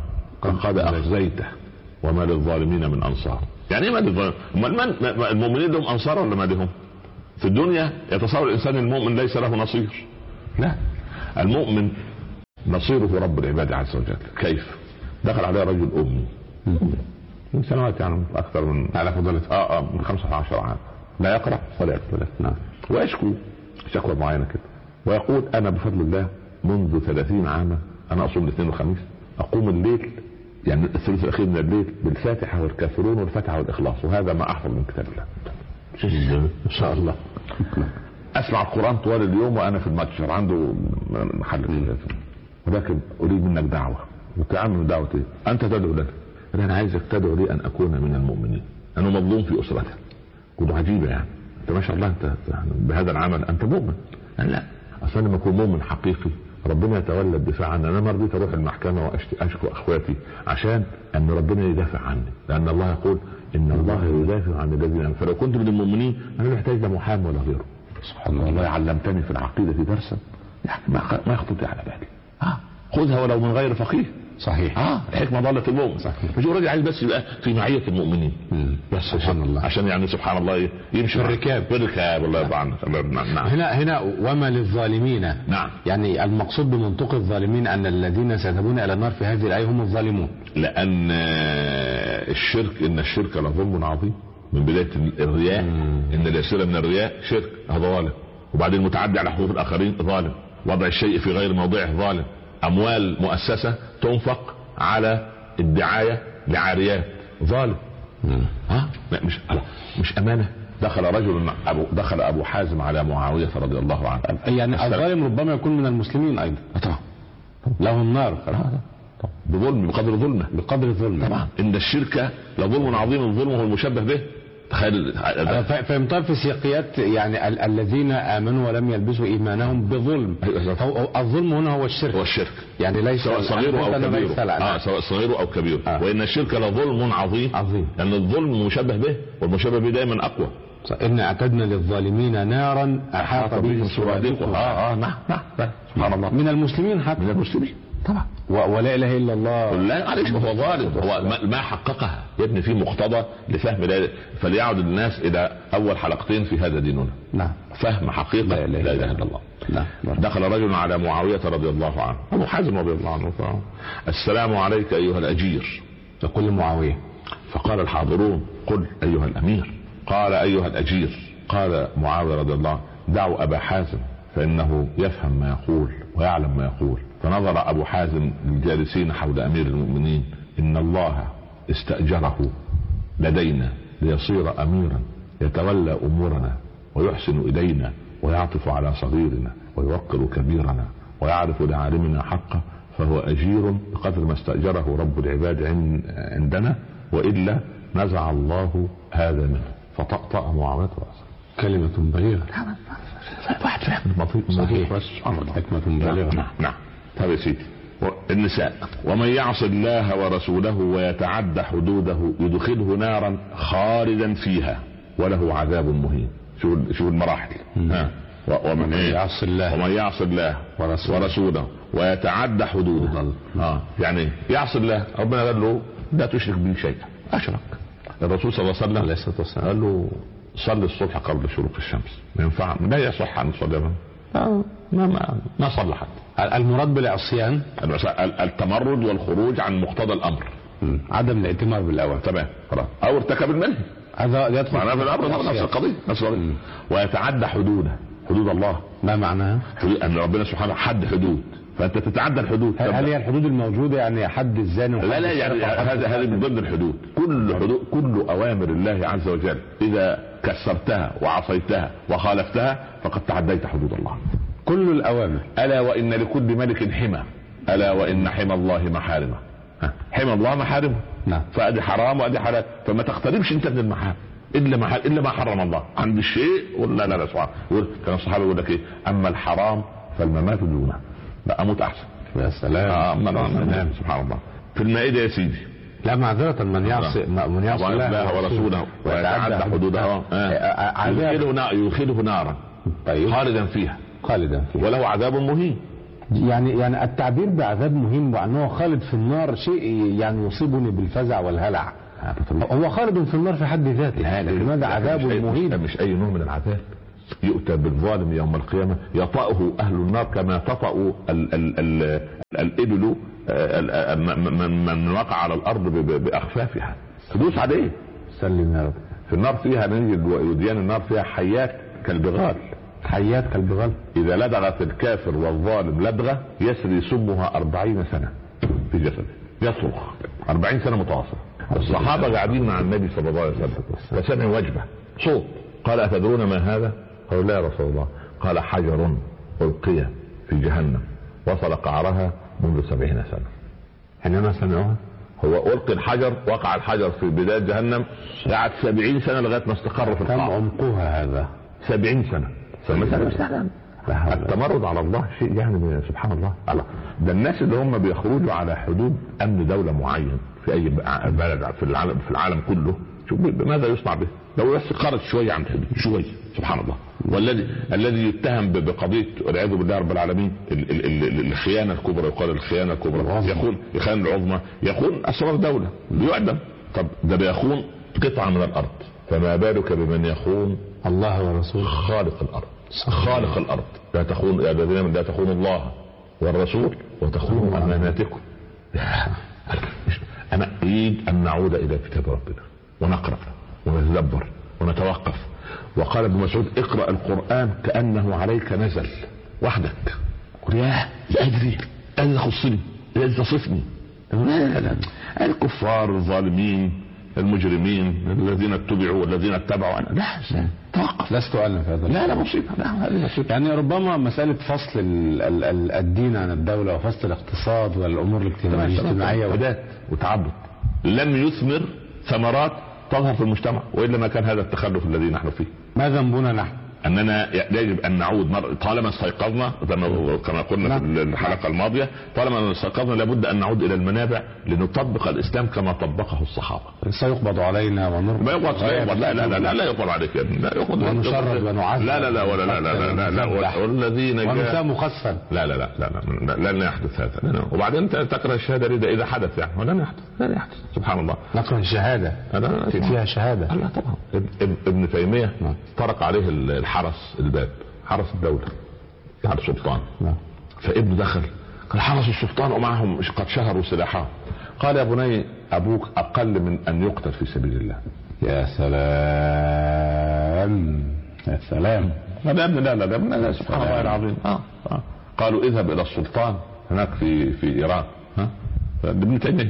فقد اخزيته وما للظالمين من انصار. يعني ايه ما للظالمين؟ المؤمنين لهم انصار ولا ما لهم؟ في الدنيا يتصور الانسان المؤمن ليس له نصير. لا، المؤمن نصيره رب العباد عز وجل. كيف؟ دخل عليه رجل امي من سنوات، يعني اكثر من على فضلة اه اه من خمسة عشر عام، لا يقرأ ولا يكتب. نعم. ويشكو شكوى معينة كده، ويقول انا بفضل الله منذ ثلاثين عاما انا اصوم الاثنين والخميس، اقوم الليل يعني الثلث الاخير من الليل بالفاتحة والكافرون والفتحة والاخلاص، وهذا ما احفظ من كتاب الله ان شاء الله. اسمع القرآن طوال اليوم وانا في المتجر عنده محل، ولكن اريد منك دعوة. وتعمل دعوة ايه؟ انت تدعو لك، انا عايزك تدعو لي ان اكون من المؤمنين، انا مظلوم في اسرتي. قلت عجيبة يعني، انت ما شاء الله انت يعني بهذا العمل انت مؤمن. يعني لا، اصلا لما اكون مؤمن حقيقي ربنا يتولى الدفاع عني. انا ما رضيت اروح المحكمة واشكو اخواتي عشان ان ربنا يدافع عني، لان الله يقول ان الله يدافع عن الذين امنوا. فلو كنت من المؤمنين انا لا احتاج لا محامي ولا غيره. سبحان الله. والله علمتني في العقيدة درسا يعني ما ما يخطر على بالي. اه خذها ولو من غير فقيه. صحيح. اه الحكمه ضاله المؤمن. صحيح. مش راجل عايز بس يبقى في معيه المؤمنين. مم. بس سبحان الله، عشان يعني سبحان الله يمشي في الركاب في الركاب. الله يرضى عنك. نعم. هنا هنا وما للظالمين. نعم. يعني المقصود بمنطق الظالمين ان الذين سيذهبون الى النار في هذه الايه هم الظالمون، لان الشرك ان الشرك لظلم عظيم. من بدايه الرياء مم. ان اليسير من الرياء شرك، هذا ظالم. وبعدين المتعدي على حقوق الاخرين ظالم. وضع الشيء في غير موضعه ظالم. اموال مؤسسة تنفق على الدعاية لعاريات ظالم. ها مش مش امانة. دخل رجل أبو دخل ابو حازم على معاوية رضي الله عنه. يعني الظالم ربما يكون من المسلمين ايضا. طبعا له النار بظلم بقدر ظلمه. بقدر ظلمه طبعا. ان الشرك لظلم عظيم، الظلم هو المشبه به. تخيل. فهمتها في سياقيات يعني ال- الذين امنوا ولم يلبسوا ايمانهم بظلم. هو الظلم هنا هو الشرك. هو الشرك يعني ليس سواء صغير او كبير. اه سواء صغير او كبير. آه. وان الشرك لظلم عظيم. عظيم. لان يعني الظلم مشبه به، والمشبه به دايما اقوى. إن اعتدنا للظالمين نارا احاط بهم سرادقها. اه اه نعم نعم سبحان الله. من المسلمين حتى. من المسلمين طبعا. ولا اله الا الله. لا معلش، هو ظالم. هو ما حققها يا ابني في مقتضى لفهم لا. فليعد الناس الى اول حلقتين في هذا ديننا. نعم. فهم حقيقة لا اله الا الله. لا. دخل رجل على معاوية رضي الله عنه، ابو حازم رضي الله عنه، فعلا. السلام عليك ايها الاجير. يقول معاوية. فقال الحاضرون قل ايها الامير. قال ايها الاجير. قال معاوية رضي الله عنه دعوا ابا حازم فانه يفهم ما يقول ويعلم ما يقول. فنظر ابو حازم للجالسين حول امير المؤمنين. ان الله استأجره لدينا ليصير اميرا يتولى امورنا ويحسن الينا ويعطف على صغيرنا ويوقر كبيرنا ويعرف لعالمنا حقه، فهو اجير بقدر ما استأجره رب العباد عندنا، والا نزع الله هذا منه. فطأطأ معاوية رأسه. كلمة بليغة. واحد فاهم المطيب. صحيح. حكمة بليغة. نعم نعم. طيب يا سيدي. النساء. ومن يعص الله ورسوله ويتعدى حدوده يدخله نارا خالدا فيها وله عذاب مهين. شو شو المراحل. ها. ومن يعص الله ومن يعص الله ورسوله, ورسوله ويتعدى حدوده. اه يعني يعص الله، ربنا قال له لا تشرك به شيئا، اشرك. الرسول صلى الله عليه وسلم قال له صلي الصبح قبل شروق الشمس. ما ينفع، لا يصح ان تصلي. ما ما ما صلى حد. المراد بالعصيان التمرد والخروج عن مقتضى الامر. م. عدم الائتمار بالاوامر. تمام خلاص. او ارتكب المنهي. هذا يدخل معناه في الامر نفس القضيه نفس القضيه. ويتعدى حدوده، حدود الله. ما معناها؟ حدود ان ربنا سبحانه حد حدود، فانت تتعدى الحدود. هل هي الحدود الموجوده يعني حد الزاني؟ لا لا يعني هذا هذه من ضمن الحدود. كل حدود كل اوامر الله عز وجل اذا كسرتها وعصيتها وخالفتها فقد تعديت حدود الله. كل الاوامر. الا وان لكل ملك حمى، الا وان حمى الله محارمه. حمى الله محارمه. نعم. فادي حرام وادي حلال، فما تقتربش انت من المحارم الا ما الا ما حرم الله. عند الشيء ولا لا لا سبحان. كان الصحابه يقول لك ايه؟ اما الحرام فالممات دونه. لا اموت احسن. يا سلام. آه نعم سبحان الله. في المائده يا سيدي. لا معذرة من يعصي من يعصي الله ورسوله ويتعدى حدوده يدخله يدخله نارا طيب. خالدا فيها خالدا فيها وله عذاب مهين. يعني يعني التعبير بعذاب مهم، وأنه خالد في النار شيء يعني يصيبني بالفزع والهلع. هو خالد في النار في حد ذاته، لماذا عذاب مهين؟ مش أي نوع من العذاب. يؤتى بالظالم يوم القيامة يطأه أهل النار كما تطأ الإبل من وقع على الأرض بأخفافها. تدوس عليه. سلم يا رب. في النار فيها نجد وديان النار فيها حيات كالبغال. حيات كالبغال. إذا لدغت الكافر والظالم لدغة يسري سمها أربعين سنة في جسده، يصرخ أربعين سنة متواصلة. الصحابة قاعدين مع النبي صلى الله عليه وسلم فسمعوا وجبة صوت، قال أتدرون ما هذا؟ قالوا لا يا رسول الله. قال حجر ألقي في جهنم وصل قعرها منذ سبعين سنة. حينما سمعوها هو ألقي الحجر، وقع الحجر في بداية جهنم، قعد سبعين سنة لغاية ما استقر في القعر. كم عمقها هذا؟ سبعين سنة. فمثلا التمرد على الله شيء يعني سبحان الله. ده الناس اللي هم بيخرجوا على حدود أمن دولة معين في أي بلد في العالم في العالم كله، شوف ماذا يصنع به لو بس خرج شوية عن الحدود شوية. سبحان الله. والذي الذي يتهم بقضية والعياذ بالله رب العالمين الخيانة الكبرى، يقال الخيانة الكبرى، يخون الخيانة العظمى، يخون أسرار دولة يعدم. طب ده بيخون قطعة من الأرض، فما بالك بمن يخون الله ورسوله خالق الأرض. خالق الأرض. لا تخون يا الذين لا تخونوا الله والرسول وتخونوا أماناتكم. أنا أريد أن نعود إلى كتاب ربنا ونقرأ ونتدبر ونتوقف. وقال ابن مسعود اقرأ القرآن كأنه عليك نزل وحدك. قل يا لا أدري أن يخصني لا تصفني. لا لا الكفار الظالمين المجرمين الذين اتبعوا والذين اتبعوا أنا لا توقف. لست أعلم هذا. لا لا مصيبة. لا هذه مصيبة. يعني ربما مسألة فصل ال ال ال الدين عن الدولة وفصل الاقتصاد والأمور الاجتماعية ودات وتعبد لم يثمر ثمرات تظهر في المجتمع، وإلا ما كان هذا التخلف الذي نحن فيه. ما ذنبنا نحن؟ أننا يجب أن نعود مر... طالما استيقظنا كما قلنا في الحلقة الماضية، طالما استيقظنا لابد أن نعود إلى المنابع لنطبق الإسلام كما طبقه الصحابة. سيقبض علينا ونربط. ما يقبض لا لا لا لا, لا يقبض عليك يا ابني. لا يقبض. ونشرد ونعذب. لا لا لا ولا لا لا لا لا والذين ونسام مخفا. لا لا لا لا لا لن يحدث هذا. وبعدين تكره الشهادة إذا حدث يعني ولن يحدث. لن يحدث. سبحان الله. نكره الشهادة. فيها شهادة. لا طبعا. ابن تيمية طرق عليه الحرس الباب، حرس الدولة يعني السلطان. فابنه دخل قال حرس السلطان ومعهم قد شهروا سلاحهم. قال يا بني أبوك أقل من أن يقتل في سبيل الله. يا سلام يا سلام. لا لا لا لا, لا, لا سبحان الله العظيم. آه. آه. قالوا اذهب إلى السلطان هناك في في إيران. ها ابن تيمية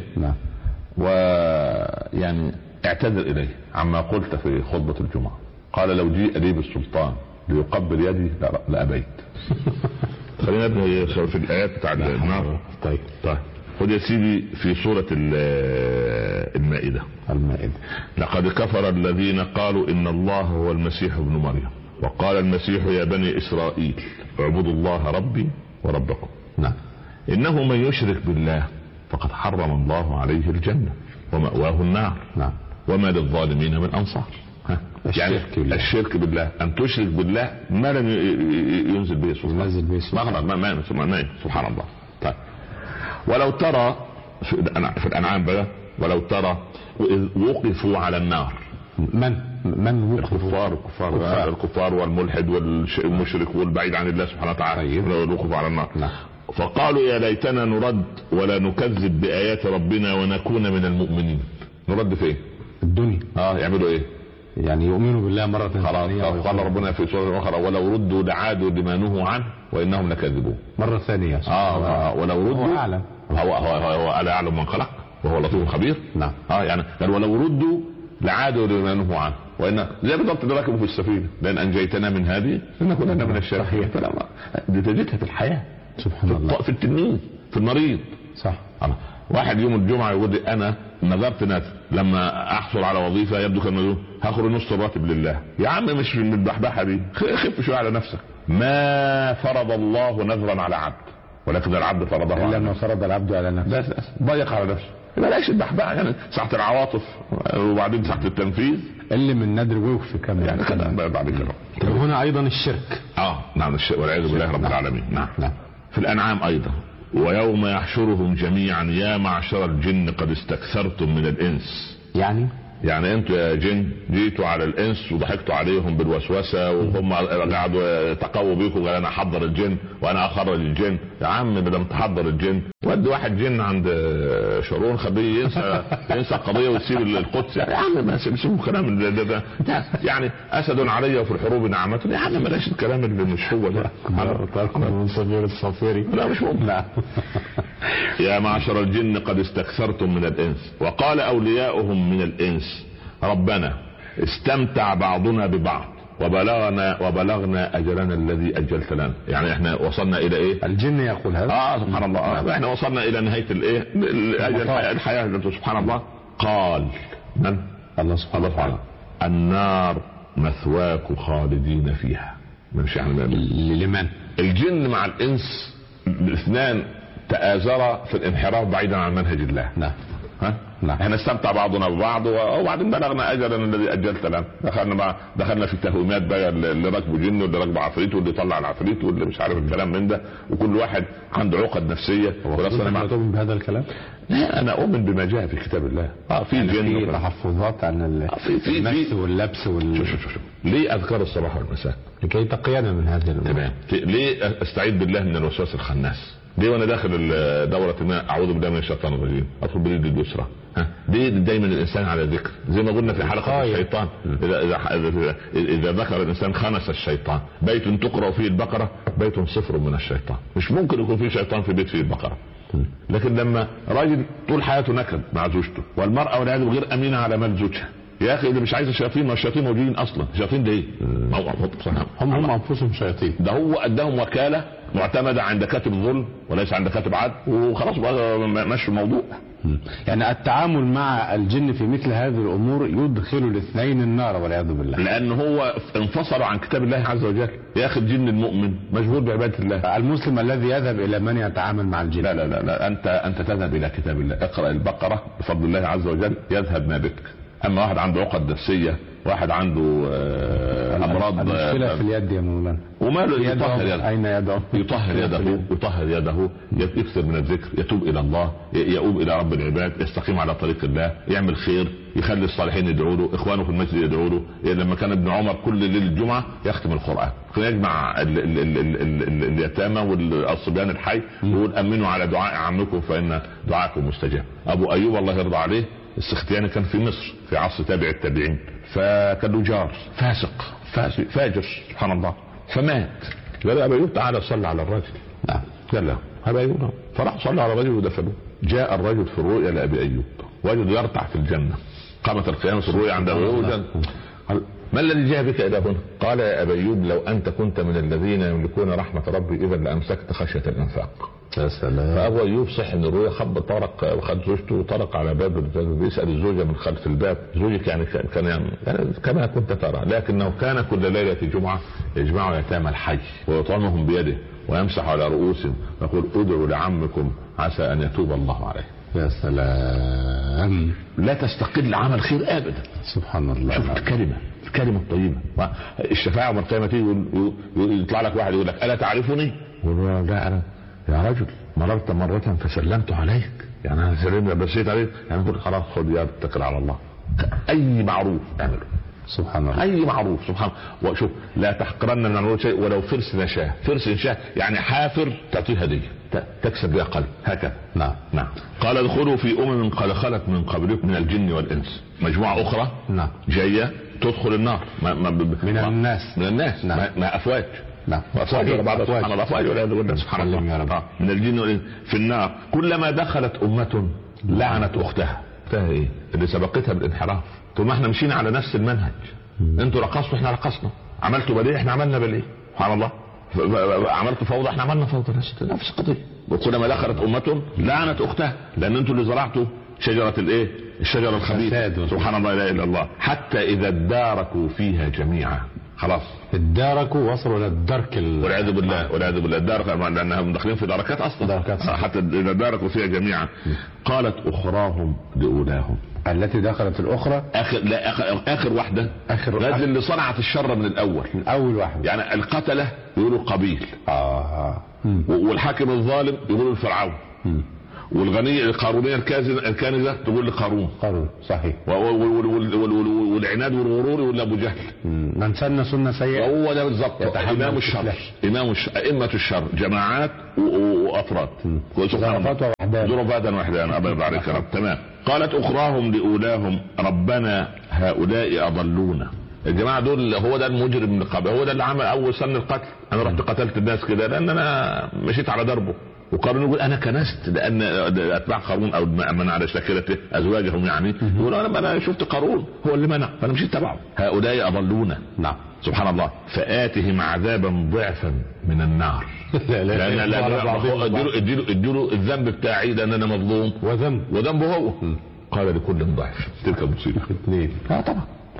ويعني اعتذر إليه عما قلت في خطبة الجمعة. قال لو جيء لي بالسلطان ليقبل يدي لأبيت. خلينا نبني في الآيات بتاع النار. طيب طيب خذ يا سيدي في سورة المائدة. المائدة لقد كفر الذين قالوا إن الله هو المسيح ابن مريم وقال المسيح يا بني إسرائيل اعبدوا الله ربي وربكم. نعم. إنه من يشرك بالله فقد حرم الله عليه الجنة ومأواه النار. نعم. وما للظالمين من أنصار. يعني الشرك بالله. الشرك بالله أن تشرك بالله ما لم ينزل به سلطان. ينزل به سلطان. ما ما ما سبحان الله. طيب ولو ترى في الأنعام بقى ولو ترى وقفوا على النار. من من وقفوا؟ الكفار الكفار الكفار والملحد والمشرك والبعيد عن الله سبحانه وتعالى. وقفوا على النار. نعم. فقالوا يا ليتنا نرد ولا نكذب بآيات ربنا ونكون من المؤمنين. نرد في ايه؟ الدنيا. اه يعملوا ايه؟ يعني يؤمنوا بالله مرة ثانية. قال ربنا في سورة أخرى ولو ردوا لعادوا لما نهوا عنه وإنهم لكاذبون. مرة ثانية. اه ولو ردوا هو أعلم. هو هو هو ألا يعلم من خلق وهو لطيف خبير. نعم. اه يعني قال ولو ردوا لعادوا لما نهوا عنه وإن زي بالضبط راكبوا في السفينة لأن أنجيتنا من هذه لنكونن من الشاكرين. دي تجدها في الحياة. سبحان الله. في التنين في المريض. صح. الله. واحد يوم الجمعة يقول لي أنا نظرت ناس لما أحصل على وظيفة يبدو كانوا هاخد نص الراتب لله. يا عم مش من البحبحة دي، خف شوية على نفسك. ما فرض الله نذرا على عبد ولكن العبد فرضه إلا ما فرض العبد على نفسه. بس ضيق على نفسه. بلاش البحبحة يعني ساعة العواطف وبعدين ساعة التنفيذ اللي من ندر ويوفي كمان يعني كده بعد كده. هنا أيضا الشرك. اه نعم الشرك والعياذ بالله رب العالمين. نعم. نعم. في الانعام ايضا: ويوم يحشرهم جميعا يا معشر الجن قد استكثرتم من الانس. يعني يعني انتوا يا جن جيتوا على الانس وضحكتوا عليهم بالوسوسه، وهم قعدوا تقووا بيكم قال انا احضر الجن وانا اخرج الجن. يا عم بدل ما تحضر الجن ودي واحد جن عند شارون خليه ينسى ينسى القضيه ويسيب القدس. يا عم ما سيبوا كلام ده, ده, ده يعني اسد علي وفي الحروب نعمه. يا عم بلاش الكلام اللي مش هو ده. من صغير الصفيري. لا مش ممكن. لا. يا معشر الجن قد استكثرتم من الانس. وقال اولياؤهم من الانس: ربنا استمتع بعضنا ببعض وبلغنا وبلغنا اجلنا الذي اجلت لنا. يعني احنا وصلنا الى ايه؟ الجن يقول هذا. اه سبحان الله. آه. احنا وصلنا الى نهايه الايه؟ الحياه, الحياة. سبحان الله. قال من؟ الله سبحانه وتعالى: النار مثواك خالدين فيها. مش يعني لمن؟ الجن مع الانس الاثنان تآزرا في الانحراف بعيدا عن منهج الله. نعم. ها؟ نعم. احنا استمتع بعضنا ببعض وبعدين بلغنا اجلنا الذي اجلت لنا. دخلنا بقى دخلنا في تهويمات بقى اللي راكبه جن واللي راكبه عفريت واللي طلع العفريت واللي مش عارف الكلام من ده، وكل واحد عنده عقد نفسيه. ولا تؤمن بهذا الكلام؟ لا انا اؤمن بما جاء في كتاب الله. اه في يعني جن في تحفظات عن المس واللبس وال شو شو شو. ليه اذكار الصباح والمساء؟ لكي تقينا من هذه الامور. تمام. ليه استعيذ بالله من الوسواس الخناس؟ ليه وانا داخل دورة ما اعوذ بالله من الشيطان الرجيم ادخل بريد اليسرى؟ ها ليه دايما الانسان على ذكر؟ زي ما قلنا في حلقه الشيطان: اذا اذا اذا ذكر الانسان خنس الشيطان. بيت تقرا فيه البقره بيت صفر من الشيطان. مش ممكن يكون فيه شيطان في بيت فيه البقره. لكن لما راجل طول حياته نكد مع زوجته، والمراه والعياذ غير امينه على مال زوجها، يا اخي اللي مش عايز الشياطين، ما الشياطين موجودين اصلا. الشياطين ده ايه؟ هم هم انفسهم شياطين. ده هو اداهم وكاله معتمده عند كاتب ظلم وليس عند كاتب عدل، وخلاص بقى ماشي الموضوع. يعني التعامل مع الجن في مثل هذه الامور يدخل الاثنين النار والعياذ بالله، لان هو انفصل عن كتاب الله عز وجل. يا اخي الجن المؤمن مشغول بعباده الله. المسلم الذي يذهب الى من يتعامل مع الجن، لا لا لا, لا. انت انت تذهب الى كتاب الله، اقرا البقره بفضل الله عز وجل يذهب ما بك. اما واحد عنده عقد نفسيه، واحد عنده آه امراض، المشكله في اليد يا مولانا. وماله يطهر يده؟ اين يده؟ يطهر يده يطهر يده يكثر من الذكر، يتوب الى الله، يؤوب الى رب العباد، يستقيم على طريق الله، يعمل خير، يخلي الصالحين يدعوا له، اخوانه في المسجد يدعوا له. لما كان ابن عمر كل ليله الجمعه يختم القران، فيجمع اليتامى والصبيان الحي ويقول امنوا على دعاء عمكم فان دعاءكم مستجاب. ابو ايوب الله يرضى عليه السختياني كان في مصر في عصر تابع التابعين، فكان له جار فاسق فاسق فاجر سبحان الله، فمات. قال ابو ايوب تعالى صلى على الرجل. نعم. قال له ابو ايوب، فراح صلى على الرجل ودفنوه. جاء الرجل في الرؤيا لابي ايوب وجد يرتع في الجنه. قامت القيامه في الرؤيا عند ابي ايوب. قال ما الذي جاء بك الى هنا؟ قال يا ابا ايوب لو انت كنت من الذين يملكون رحمه ربي اذا لامسكت خشيه الانفاق. يا سلام. فابو ايوب صح من الرؤيا، خب طرق وخد زوجته وطرق على باب، بيسال الزوجه من خلف الباب: زوجك يعني كان يعني كما كنت ترى، لكنه كان كل ليله جمعه يجمع يتامى الحي ويطعمهم بيده ويمسح على رؤوسهم ويقول ادعوا لعمكم عسى ان يتوب الله عليه. يا سلام. لا تستقل عمل خير ابدا. سبحان الله. شوف الكلمه الكلمه الطيبه. الشفاعه يوم القيامه تيجي يطلع لك واحد يقول لك الا تعرفني؟ يقول لا انا يا رجل مررت مرة فسلمت عليك، يعني انا سلمت بسيط عليك، يعني قلت خلاص خذ يا اتكل على الله. اي معروف اعمله. سبحان الله. اي معروف سبحان الله. وشوف لا تحقرن من المعروف شيء ولو فرس نشاه، فرس نشاه يعني حافر تعطيه هديه تكسب بها قلب هكذا. نعم نعم. قال ادخلوا في امم قد خلت من قبلكم من الجن والانس. مجموعه اخرى نعم جايه تدخل النار ما ما من ما الناس من الناس نعم. ما, ما افواج. نعم. أفواج بعض سبحان الله أفواج ولا يقول سبحان الله آه. من الجن والإنس في النار. كلما دخلت أمة لعنت أختها. ايه اللي سبقتها بالانحراف. ثم احنا مشينا على نفس المنهج. انتوا رقصتوا احنا رقصنا، عملتوا بديه احنا عملنا بديه سبحان الله، عملتوا فوضى احنا عملنا فوضى، نفس القضيه. وكلما دخلت أمة لعنت أختها، لأن انتوا اللي زرعتوا شجرة الايه؟ الشجرة الخبيثة سبحان الله لا اله الا الله. حتى إذا اداركوا فيها جميعا خلاص الداركوا وصلوا الى الدرك ال... والعياذ بالله والعياذ بالله الدارك لانهم داخلين في دركات اصلا دركات. حتى اذا داركوا فيها جميعا. قالت اخراهم لاولاهم التي دخلت الاخرى اخر لا اخر, آخر واحده اخر غير اللي صنعت الشر من الاول. اول واحد يعني القتله يقولوا قبيل اه والحاكم الظالم يقول الفرعون، والغني القارونية الكانزة تقول لقارون. قارون صحيح. والعناد والغرور يقول لابو جهل. من سن سنة سيئة. هو ده بالظبط امام الشر، امام ائمة الشر، جماعات وافراد، ظرفات وحدانا ابدا عليك رب. تمام. قالت اخراهم لاولاهم ربنا هؤلاء اضلونا. الجماعة دول هو ده المجرم من قبل، هو ده اللي عمل اول سن القتل. انا رحت قتلت الناس كده لان انا مشيت على دربه. وقارون يقول انا كنست لان اتباع قارون او من على شاكلته ازواجهم يعني يقول انا انا شفت قارون هو اللي منع فانا مشيت تبعه. هؤلاء اضلونا. نعم سبحان الله. فآتهم عذابا ضعفا من النار. لان لا اديله اديله الذنب بتاعي لان انا مظلوم وذنب وذنبه هو. قال لكل ضعف. تلك المصيبه اثنين. اه طبعا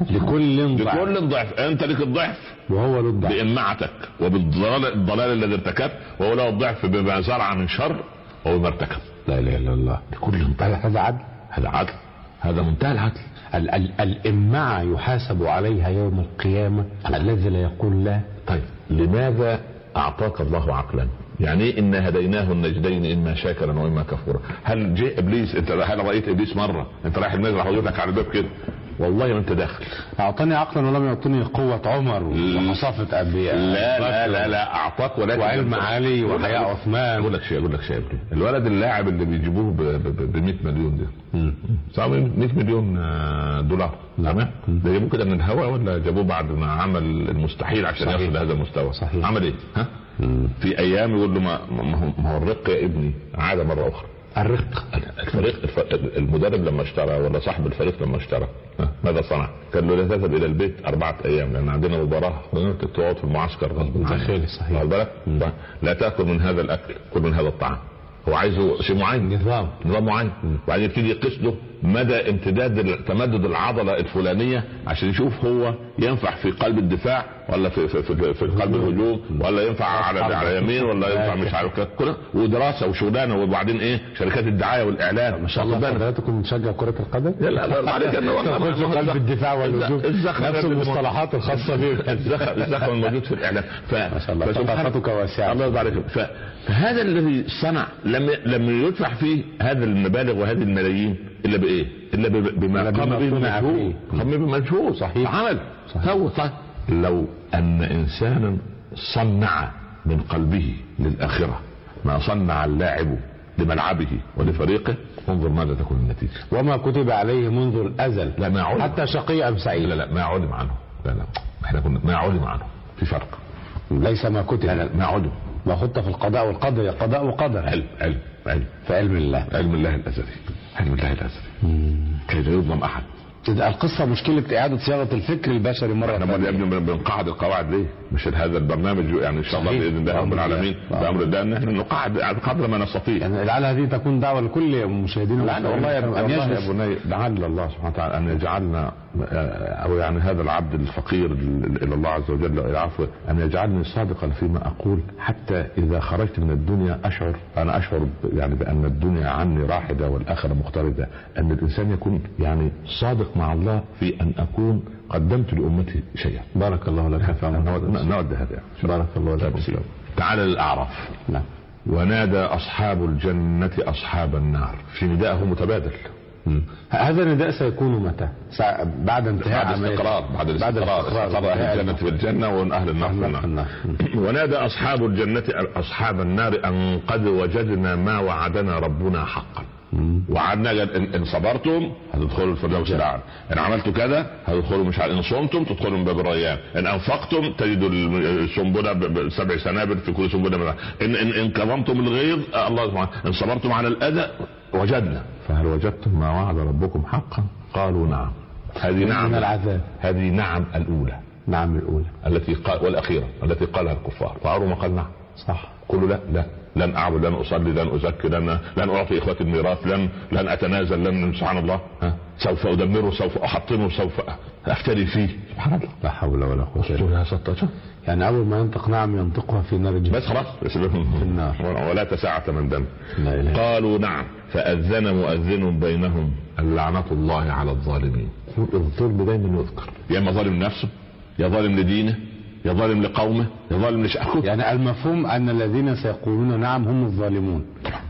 لكل ضعف. لكل ضعف. انت لك الضعف وهو له الضعف بإمعتك وبالضلال الضلال الذي ارتكبت، وهو له الضعف بما زرع من شر وبما ارتكب. لا اله الا الله. لكل ضعف. هذا عدل. هذا عدل. هذا منتهى العدل. ال- ال- الإمعة يحاسب عليها يوم القيامة الذي لا يقول لا. طيب لماذا اعطاك الله عقلا؟ يعني ان هديناه النجدين اما شاكرا واما كفورا. هل جاء ابليس؟ انت هل رايت ابليس مره انت رايح المسجد راح يقول لك على الباب كده والله ما انت داخل؟ اعطاني عقلا ولم يعطني قوة عمر وحصافة ابي. لا لا لا لا اعطاك ولكن وعلم علي وحياء عثمان. اقول لك شيء اقول لك شيء الولد اللاعب اللي بيجيبوه ب مئة مليون ده صار مئة مليون دولار. تمام. ده جابوه كده من الهواء ولا جابوه بعد ما عمل المستحيل عشان يصل لهذا المستوى؟ صحيح. عمل ايه؟ ها؟ في ايام يقول له ما, ما هو الرق يا ابني عاد مرة اخرى. الرق. الفريق المدرب لما اشترى ولا صاحب الفريق لما اشترى ماذا صنع؟ كان له لا تذهب الى البيت اربعة ايام لان عندنا مباراة تقعد في المعسكر غصب عنك. صحيح. بالك لا تاكل من هذا الاكل، كل من هذا الطعام. هو عايزه شيء معين، نظام نظام معين. وبعدين يبتدي يقيس له مدى امتداد تمدد العضله الفلانيه عشان يشوف هو ينفع في قلب الدفاع ولا في في في, في قلب الهجوم ولا ينفع على على يمين ولا ينفع مش عارف كده. ودراسه وشغلانه. وبعدين ايه شركات الدعايه والاعلان. ما شاء الله حضراتكم مشجع كرة القدم؟ لا لا لا عليك انه والله قلب الدفاع والهجوم نفس المصطلحات الخاصه به. الزخم الموجود في الاعلان. ما شاء الله ثقافتك واسعه. الله يبارك فيك. فهذا الذي صنع لم لم يدفع فيه هذا المبالغ وهذه الملايين الا بايه؟ الا بما قام به المجهول. قام به المجهول. صحيح. عمل هو صح. لو ان انسانا صنع من قلبه للاخره ما صنع اللاعب لملعبه ولفريقه انظر ماذا تكون النتيجه. وما كتب عليه منذ الازل. لا ما علم. حتى شقي ام سعيد. لا لا ما علم عنه. لا لا احنا كنا ما علم عنه. في فرق. ليس ما كتب. لا لا ما علم. ما خدت في القضاء والقدر. قضاء وقدر. علم علم علم. في علم الله. علم الله الازلي. علم الله الازلي. كي لا يظلم احد. القصة مشكلة إعادة صياغة الفكر البشري مرة ثانية. احنا يا ابني بنقعد القواعد ليه؟ مش هذا البرنامج يعني ان شاء الله باذن الله رب العالمين بامر الله ان احنا نقعد قدر ما نستطيع. يعني لعل هذه تكون دعوة لكل مشاهدينا. لعل والله يا يا بني لعل الله سبحانه وتعالى ان يجعلنا او يعني هذا العبد الفقير الى الله عز وجل الى عفوه ان يجعلني صادقا فيما اقول حتى اذا خرجت من الدنيا اشعر انا اشعر يعني بان الدنيا عني راحده والاخره مقتربه. ان الانسان يكون يعني صادق مع الله في ان اكون قدمت لامتي شيئا. بارك الله لك في نود هذا. بارك الله لك. تعال للاعراف. نعم. ونادى اصحاب الجنه اصحاب النار. في نداءه متبادل. مم. هذا النداء سيكون متى؟ بعد انتهاء بعد الاستقرار. بعد الاستقرار. اهل الجنه في الجنه واهل النار في النار. ونادى اصحاب الجنه اصحاب النار ان قد وجدنا ما وعدنا ربنا حقا. وعدنا ان صبرتم هتدخلوا الفردوس الاعلى، ان عملتوا كذا هتدخلوا مش عارف، ان صمتم تدخلوا من باب الريان، ان انفقتم تجدوا السنبله بسبع سنابل في كل سنبله، ان ان ان كظمتم الغيظ الله سبحانه، ان صبرتم على الاذى وجدنا. فهل وجدتم ما وعد ربكم حقا؟ قالوا نعم. هذه نعم من العذاب. هذه نعم الاولى. نعم الاولى التي قال والاخيره التي قالها الكفار. فعروا ما قال نعم. صح. قولوا لا لا لن اعبد، لن اصلي، لن ازكي، لن لن اعطي اخوتي الميراث، لن لن اتنازل، لن سبحان الله ها سوف ادمره، سوف احطمه، سوف افتري فيه. سبحان الله. لا حول ولا قوه الا بالله. يعني اول ما ينطق نعم ينطقها في نار الجنة. بس خلاص في النار. ولا تساعة من دم. قالوا نعم. فاذن مؤذن بينهم اللعنة الله على الظالمين. الظلم دايما يذكر، يا اما ظالم نفسه، يا ظالم لدينه، يا ظالم لقومه يا ظالم لشعبه. يعني المفهوم ان الذين سيقولون نعم هم الظالمون،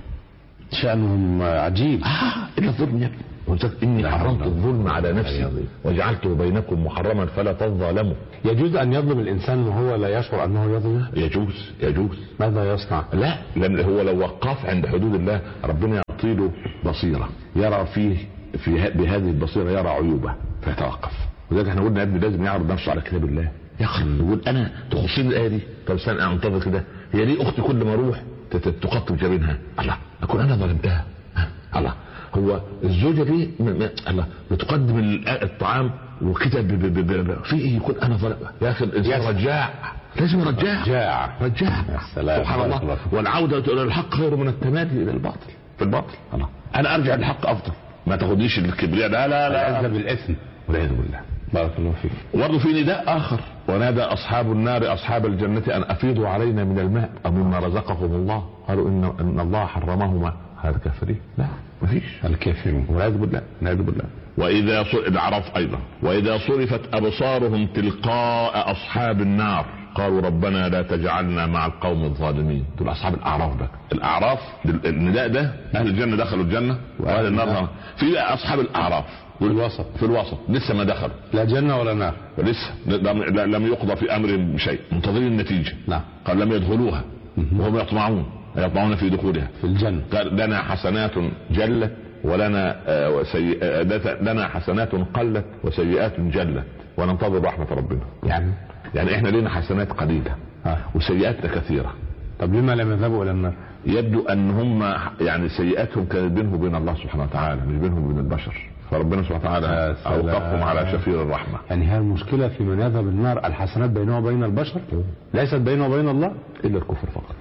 شأنهم عجيب. اه الا الظلم يا ابني، اني حرمت الظلم على نفسي وجعلته بينكم محرما فلا تظالموا. يجوز ان يظلم الانسان وهو لا يشعر انه يظلم؟ يجوز يجوز. ماذا يصنع؟ لا لم هو لو وقف عند حدود الله ربنا يعطيله بصيره يرى فيه في بهذه البصيره يرى عيوبه فيتوقف. وذلك احنا قلنا يا ابني لازم يعرض نفسه على كتاب الله، يخرج يقول انا تخصني الايه دي، طب استنى انتظر كده، هي ليه اختي كل ما اروح تقطب جبينها؟ الله اكون انا ظلمتها؟ الله هو الزوجه دي الله بتقدم الطعام وكتب في ايه يكون انا ظلم؟ يا اخي الانسان رجاع، لازم رجاع رجاع رجاع سبحان الله. والعوده الى الحق خير من التمادي الى الباطل في الباطل. الله انا ارجع للحق افضل، ما تاخدنيش الكبرياء لا لا لا العزة بالاثم والعياذ بالله. بارك الله فيك. وبرضه في نداء اخر، ونادى اصحاب النار اصحاب الجنه ان افيضوا علينا من الماء او مما رزقكم الله، قالوا ان ان الله حرمهما على الكافرين. لا مفيش الكافرين والعياذ بالله والعياذ بالله. واذا الاعراف ايضا واذا صرفت ابصارهم تلقاء اصحاب النار قالوا ربنا لا تجعلنا مع القوم الظالمين. دول اصحاب الاعراف بقى. الاعراف النداء ده اهل الجنه دخلوا الجنه واهل النار. في بقى اصحاب الاعراف في الوسط في الوسط لسه ما دخلوا لا جنه ولا نار، لسه لم يقضى في امر بشيء، منتظرين النتيجه. نعم. قال لم يدخلوها وهم يطمعون يطمعون في دخولها في الجنه. قال لنا حسنات جلت ولنا سيئات، لنا حسنات قلت وسيئات جلت وننتظر رحمه ربنا. يعني يعني احنا لنا حسنات قليله آه. وسيئاتنا كثيره. طب لما لم يذهبوا الى النار؟ يبدو ان هم يعني سيئاتهم كانت بينهم وبين الله سبحانه وتعالى مش بينهم وبين البشر، فربنا سبحانه وتعالى اوقفهم على شفير الرحمه. يعني هي المشكله في من يذهب النار الحسنات بينه وبين البشر ليست بينه وبين الله الا الكفر فقط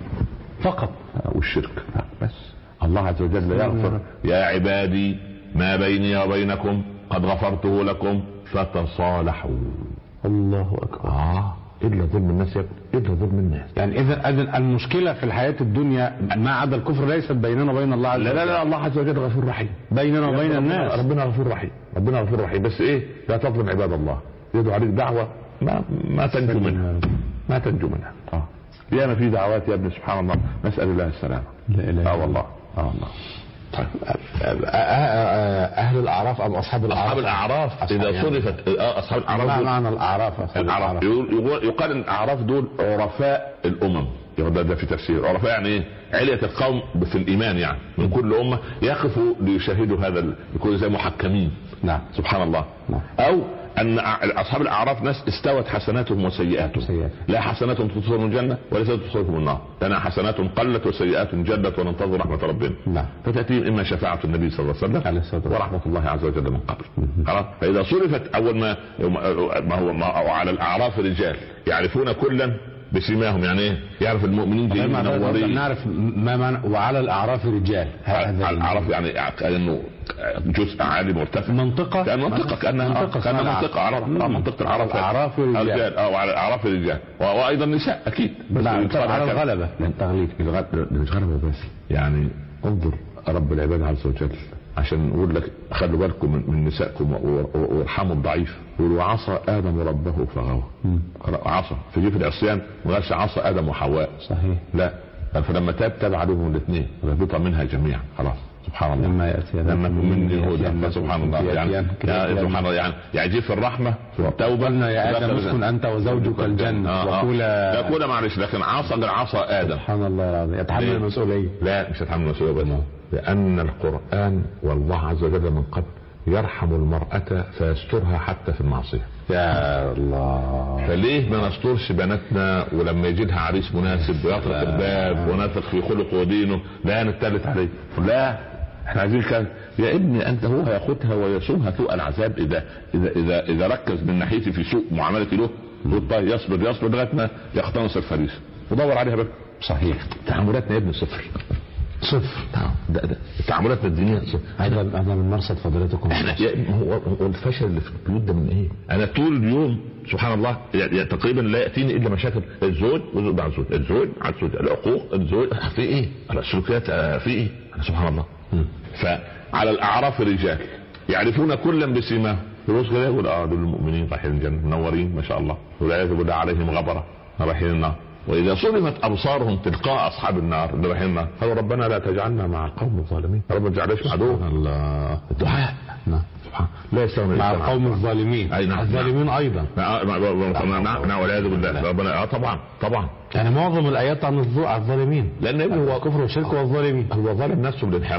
فقط والشرك بس. الله عز وجل يغفر يا عبادي ما بيني وبينكم قد غفرته لكم فتصالحوا. الله اكبر. اه الا ظلم الناس الا ظلم الناس. يعني اذا اذا المشكله في الحياه الدنيا ما عدا الكفر ليست بيننا وبين الله عز وجل. لا لا لا الله عز وجل غفور رحيم بيننا وبين الناس. ربنا غفور رحيم ربنا غفور رحيم بس ايه لا تظلم عباد الله. يدعو عليك دعوه ما ما تنجو منها ما تنجو منها. اه يا ما في دعوات يا ابني سبحان الله نسال الله السلامه. لا اله اه والله اه والله. طيب اهل الاعراف ام اصحاب الاعراف؟ اصحاب الاعراف اذا صرفت اصحاب الاعراف. ما معنى الاعراف؟ الاعراف يقال ان الاعراف دول عرفاء الامم. ده, ده في تفسير عرفاء يعني ايه؟ علية القوم في الايمان، يعني من كل امه يقفوا ليشاهدوا هذا، يكونوا زي محكمين. نعم سبحان الله. نعم. او ان اصحاب الاعراف ناس استوت حسناتهم وسيئاتهم سيئات. لا حسنات تدخلهم الجنه وليس تدخلهم النار، لنا حسنات قلت وسيئات جلت وننتظر رحمه ربنا. نعم. فتاتيهم اما شفاعه النبي صلى الله عليه وسلم ورحمه الله عز وجل من قبل. خلاص. فاذا صرفت اول ما ما هو ما على الاعراف رجال يعرفون كلا بسماهم. يعني ايه؟ يعرف المؤمنين دي منورين. نعرف ما معنى وعلى الاعراف رجال. هذا الاعراف يعني انه جزء عالي مرتفع. منطقه كان منطقه كانها منطقه كان منطقه عرب منطقه العرب اعراف رجال اه وعلى الاعراف رجال وايضا نساء اكيد. بس على الغلبه التغليب مش غلبه بس. يعني انظر رب العباد عز وجل عشان نقول لك خلوا بالكم من, من نسائكم وارحموا الضعيف. وعصى ادم ربه فغوى. عصى في جيف العصيان ما قالش عصى ادم وحواء. صحيح. لا فلما تاب تاب عليهم الاثنين ربطا منها جميعا. خلاص سبحان الله. لما ياتي لما مني هدى سبحان الله. يعني يا سبحان الله يعني يعني في الرحمه في التوبه يا ادم اسكن انت وزوجك الجنه وكولا. لا كولا معلش لكن عصى غير عصى ادم. سبحان الله العظيم. يتحمل المسؤوليه. لا مش يتحمل المسؤوليه بس لان القران والله عز وجل من قبل يرحم المرأة فيسترها حتى في المعصية. يا الله. فليه ما نسترش بناتنا ولما يجدها عريس مناسب ويطرق الباب ونثق في خلقه ودينه لا نتلت عليه؟ لا احنا عايزين كان يا ابني انت هو هياخدها ويسومها سوء العذاب اذا اذا اذا اذا ركز من ناحيتي في سوء معاملتي له طيب يصبر يصبر لغايه ما يقتنص الفريسه ودور عليها بقى. صحيح. تعاملاتنا يا ابني صفر صفر. ده ده تعاملاتنا الدينيه هذا هذا من مرصد فضيلتكم. احنا هو الفشل اللي في البيوت ده من ايه؟ انا طول اليوم سبحان الله يعني تقريبا لا ياتيني الا مشاكل الزوج والزوج مع الزوج الزوج مع الزوج العقوق الزوج في ايه؟ السلوكيات في ايه؟ سبحان الله. م. فعلى الاعراف رجال يعرفون كلا بسيماهم يبص كده يقول اه دول المؤمنين رايحين الجنه منورين ما شاء الله، والعياذ بالله عليهم غبره رايحين النار. واذا صرفت ابصارهم تلقاء اصحاب النار اللي رايحين النار قالوا ربنا لا تجعلنا مع القوم الظالمين، رب ما تجعلناش مع دول. الله الدعاء نعم لا يستغني مع القوم الظالمين. اي نعم الظالمين ايضا نعم والعياذ بالله ربنا اه طبعا طبعا يعني معظم الايات عن الظالمين، لان هو كفر وشرك والظالمين. هو ظالم نفسه بالانحراف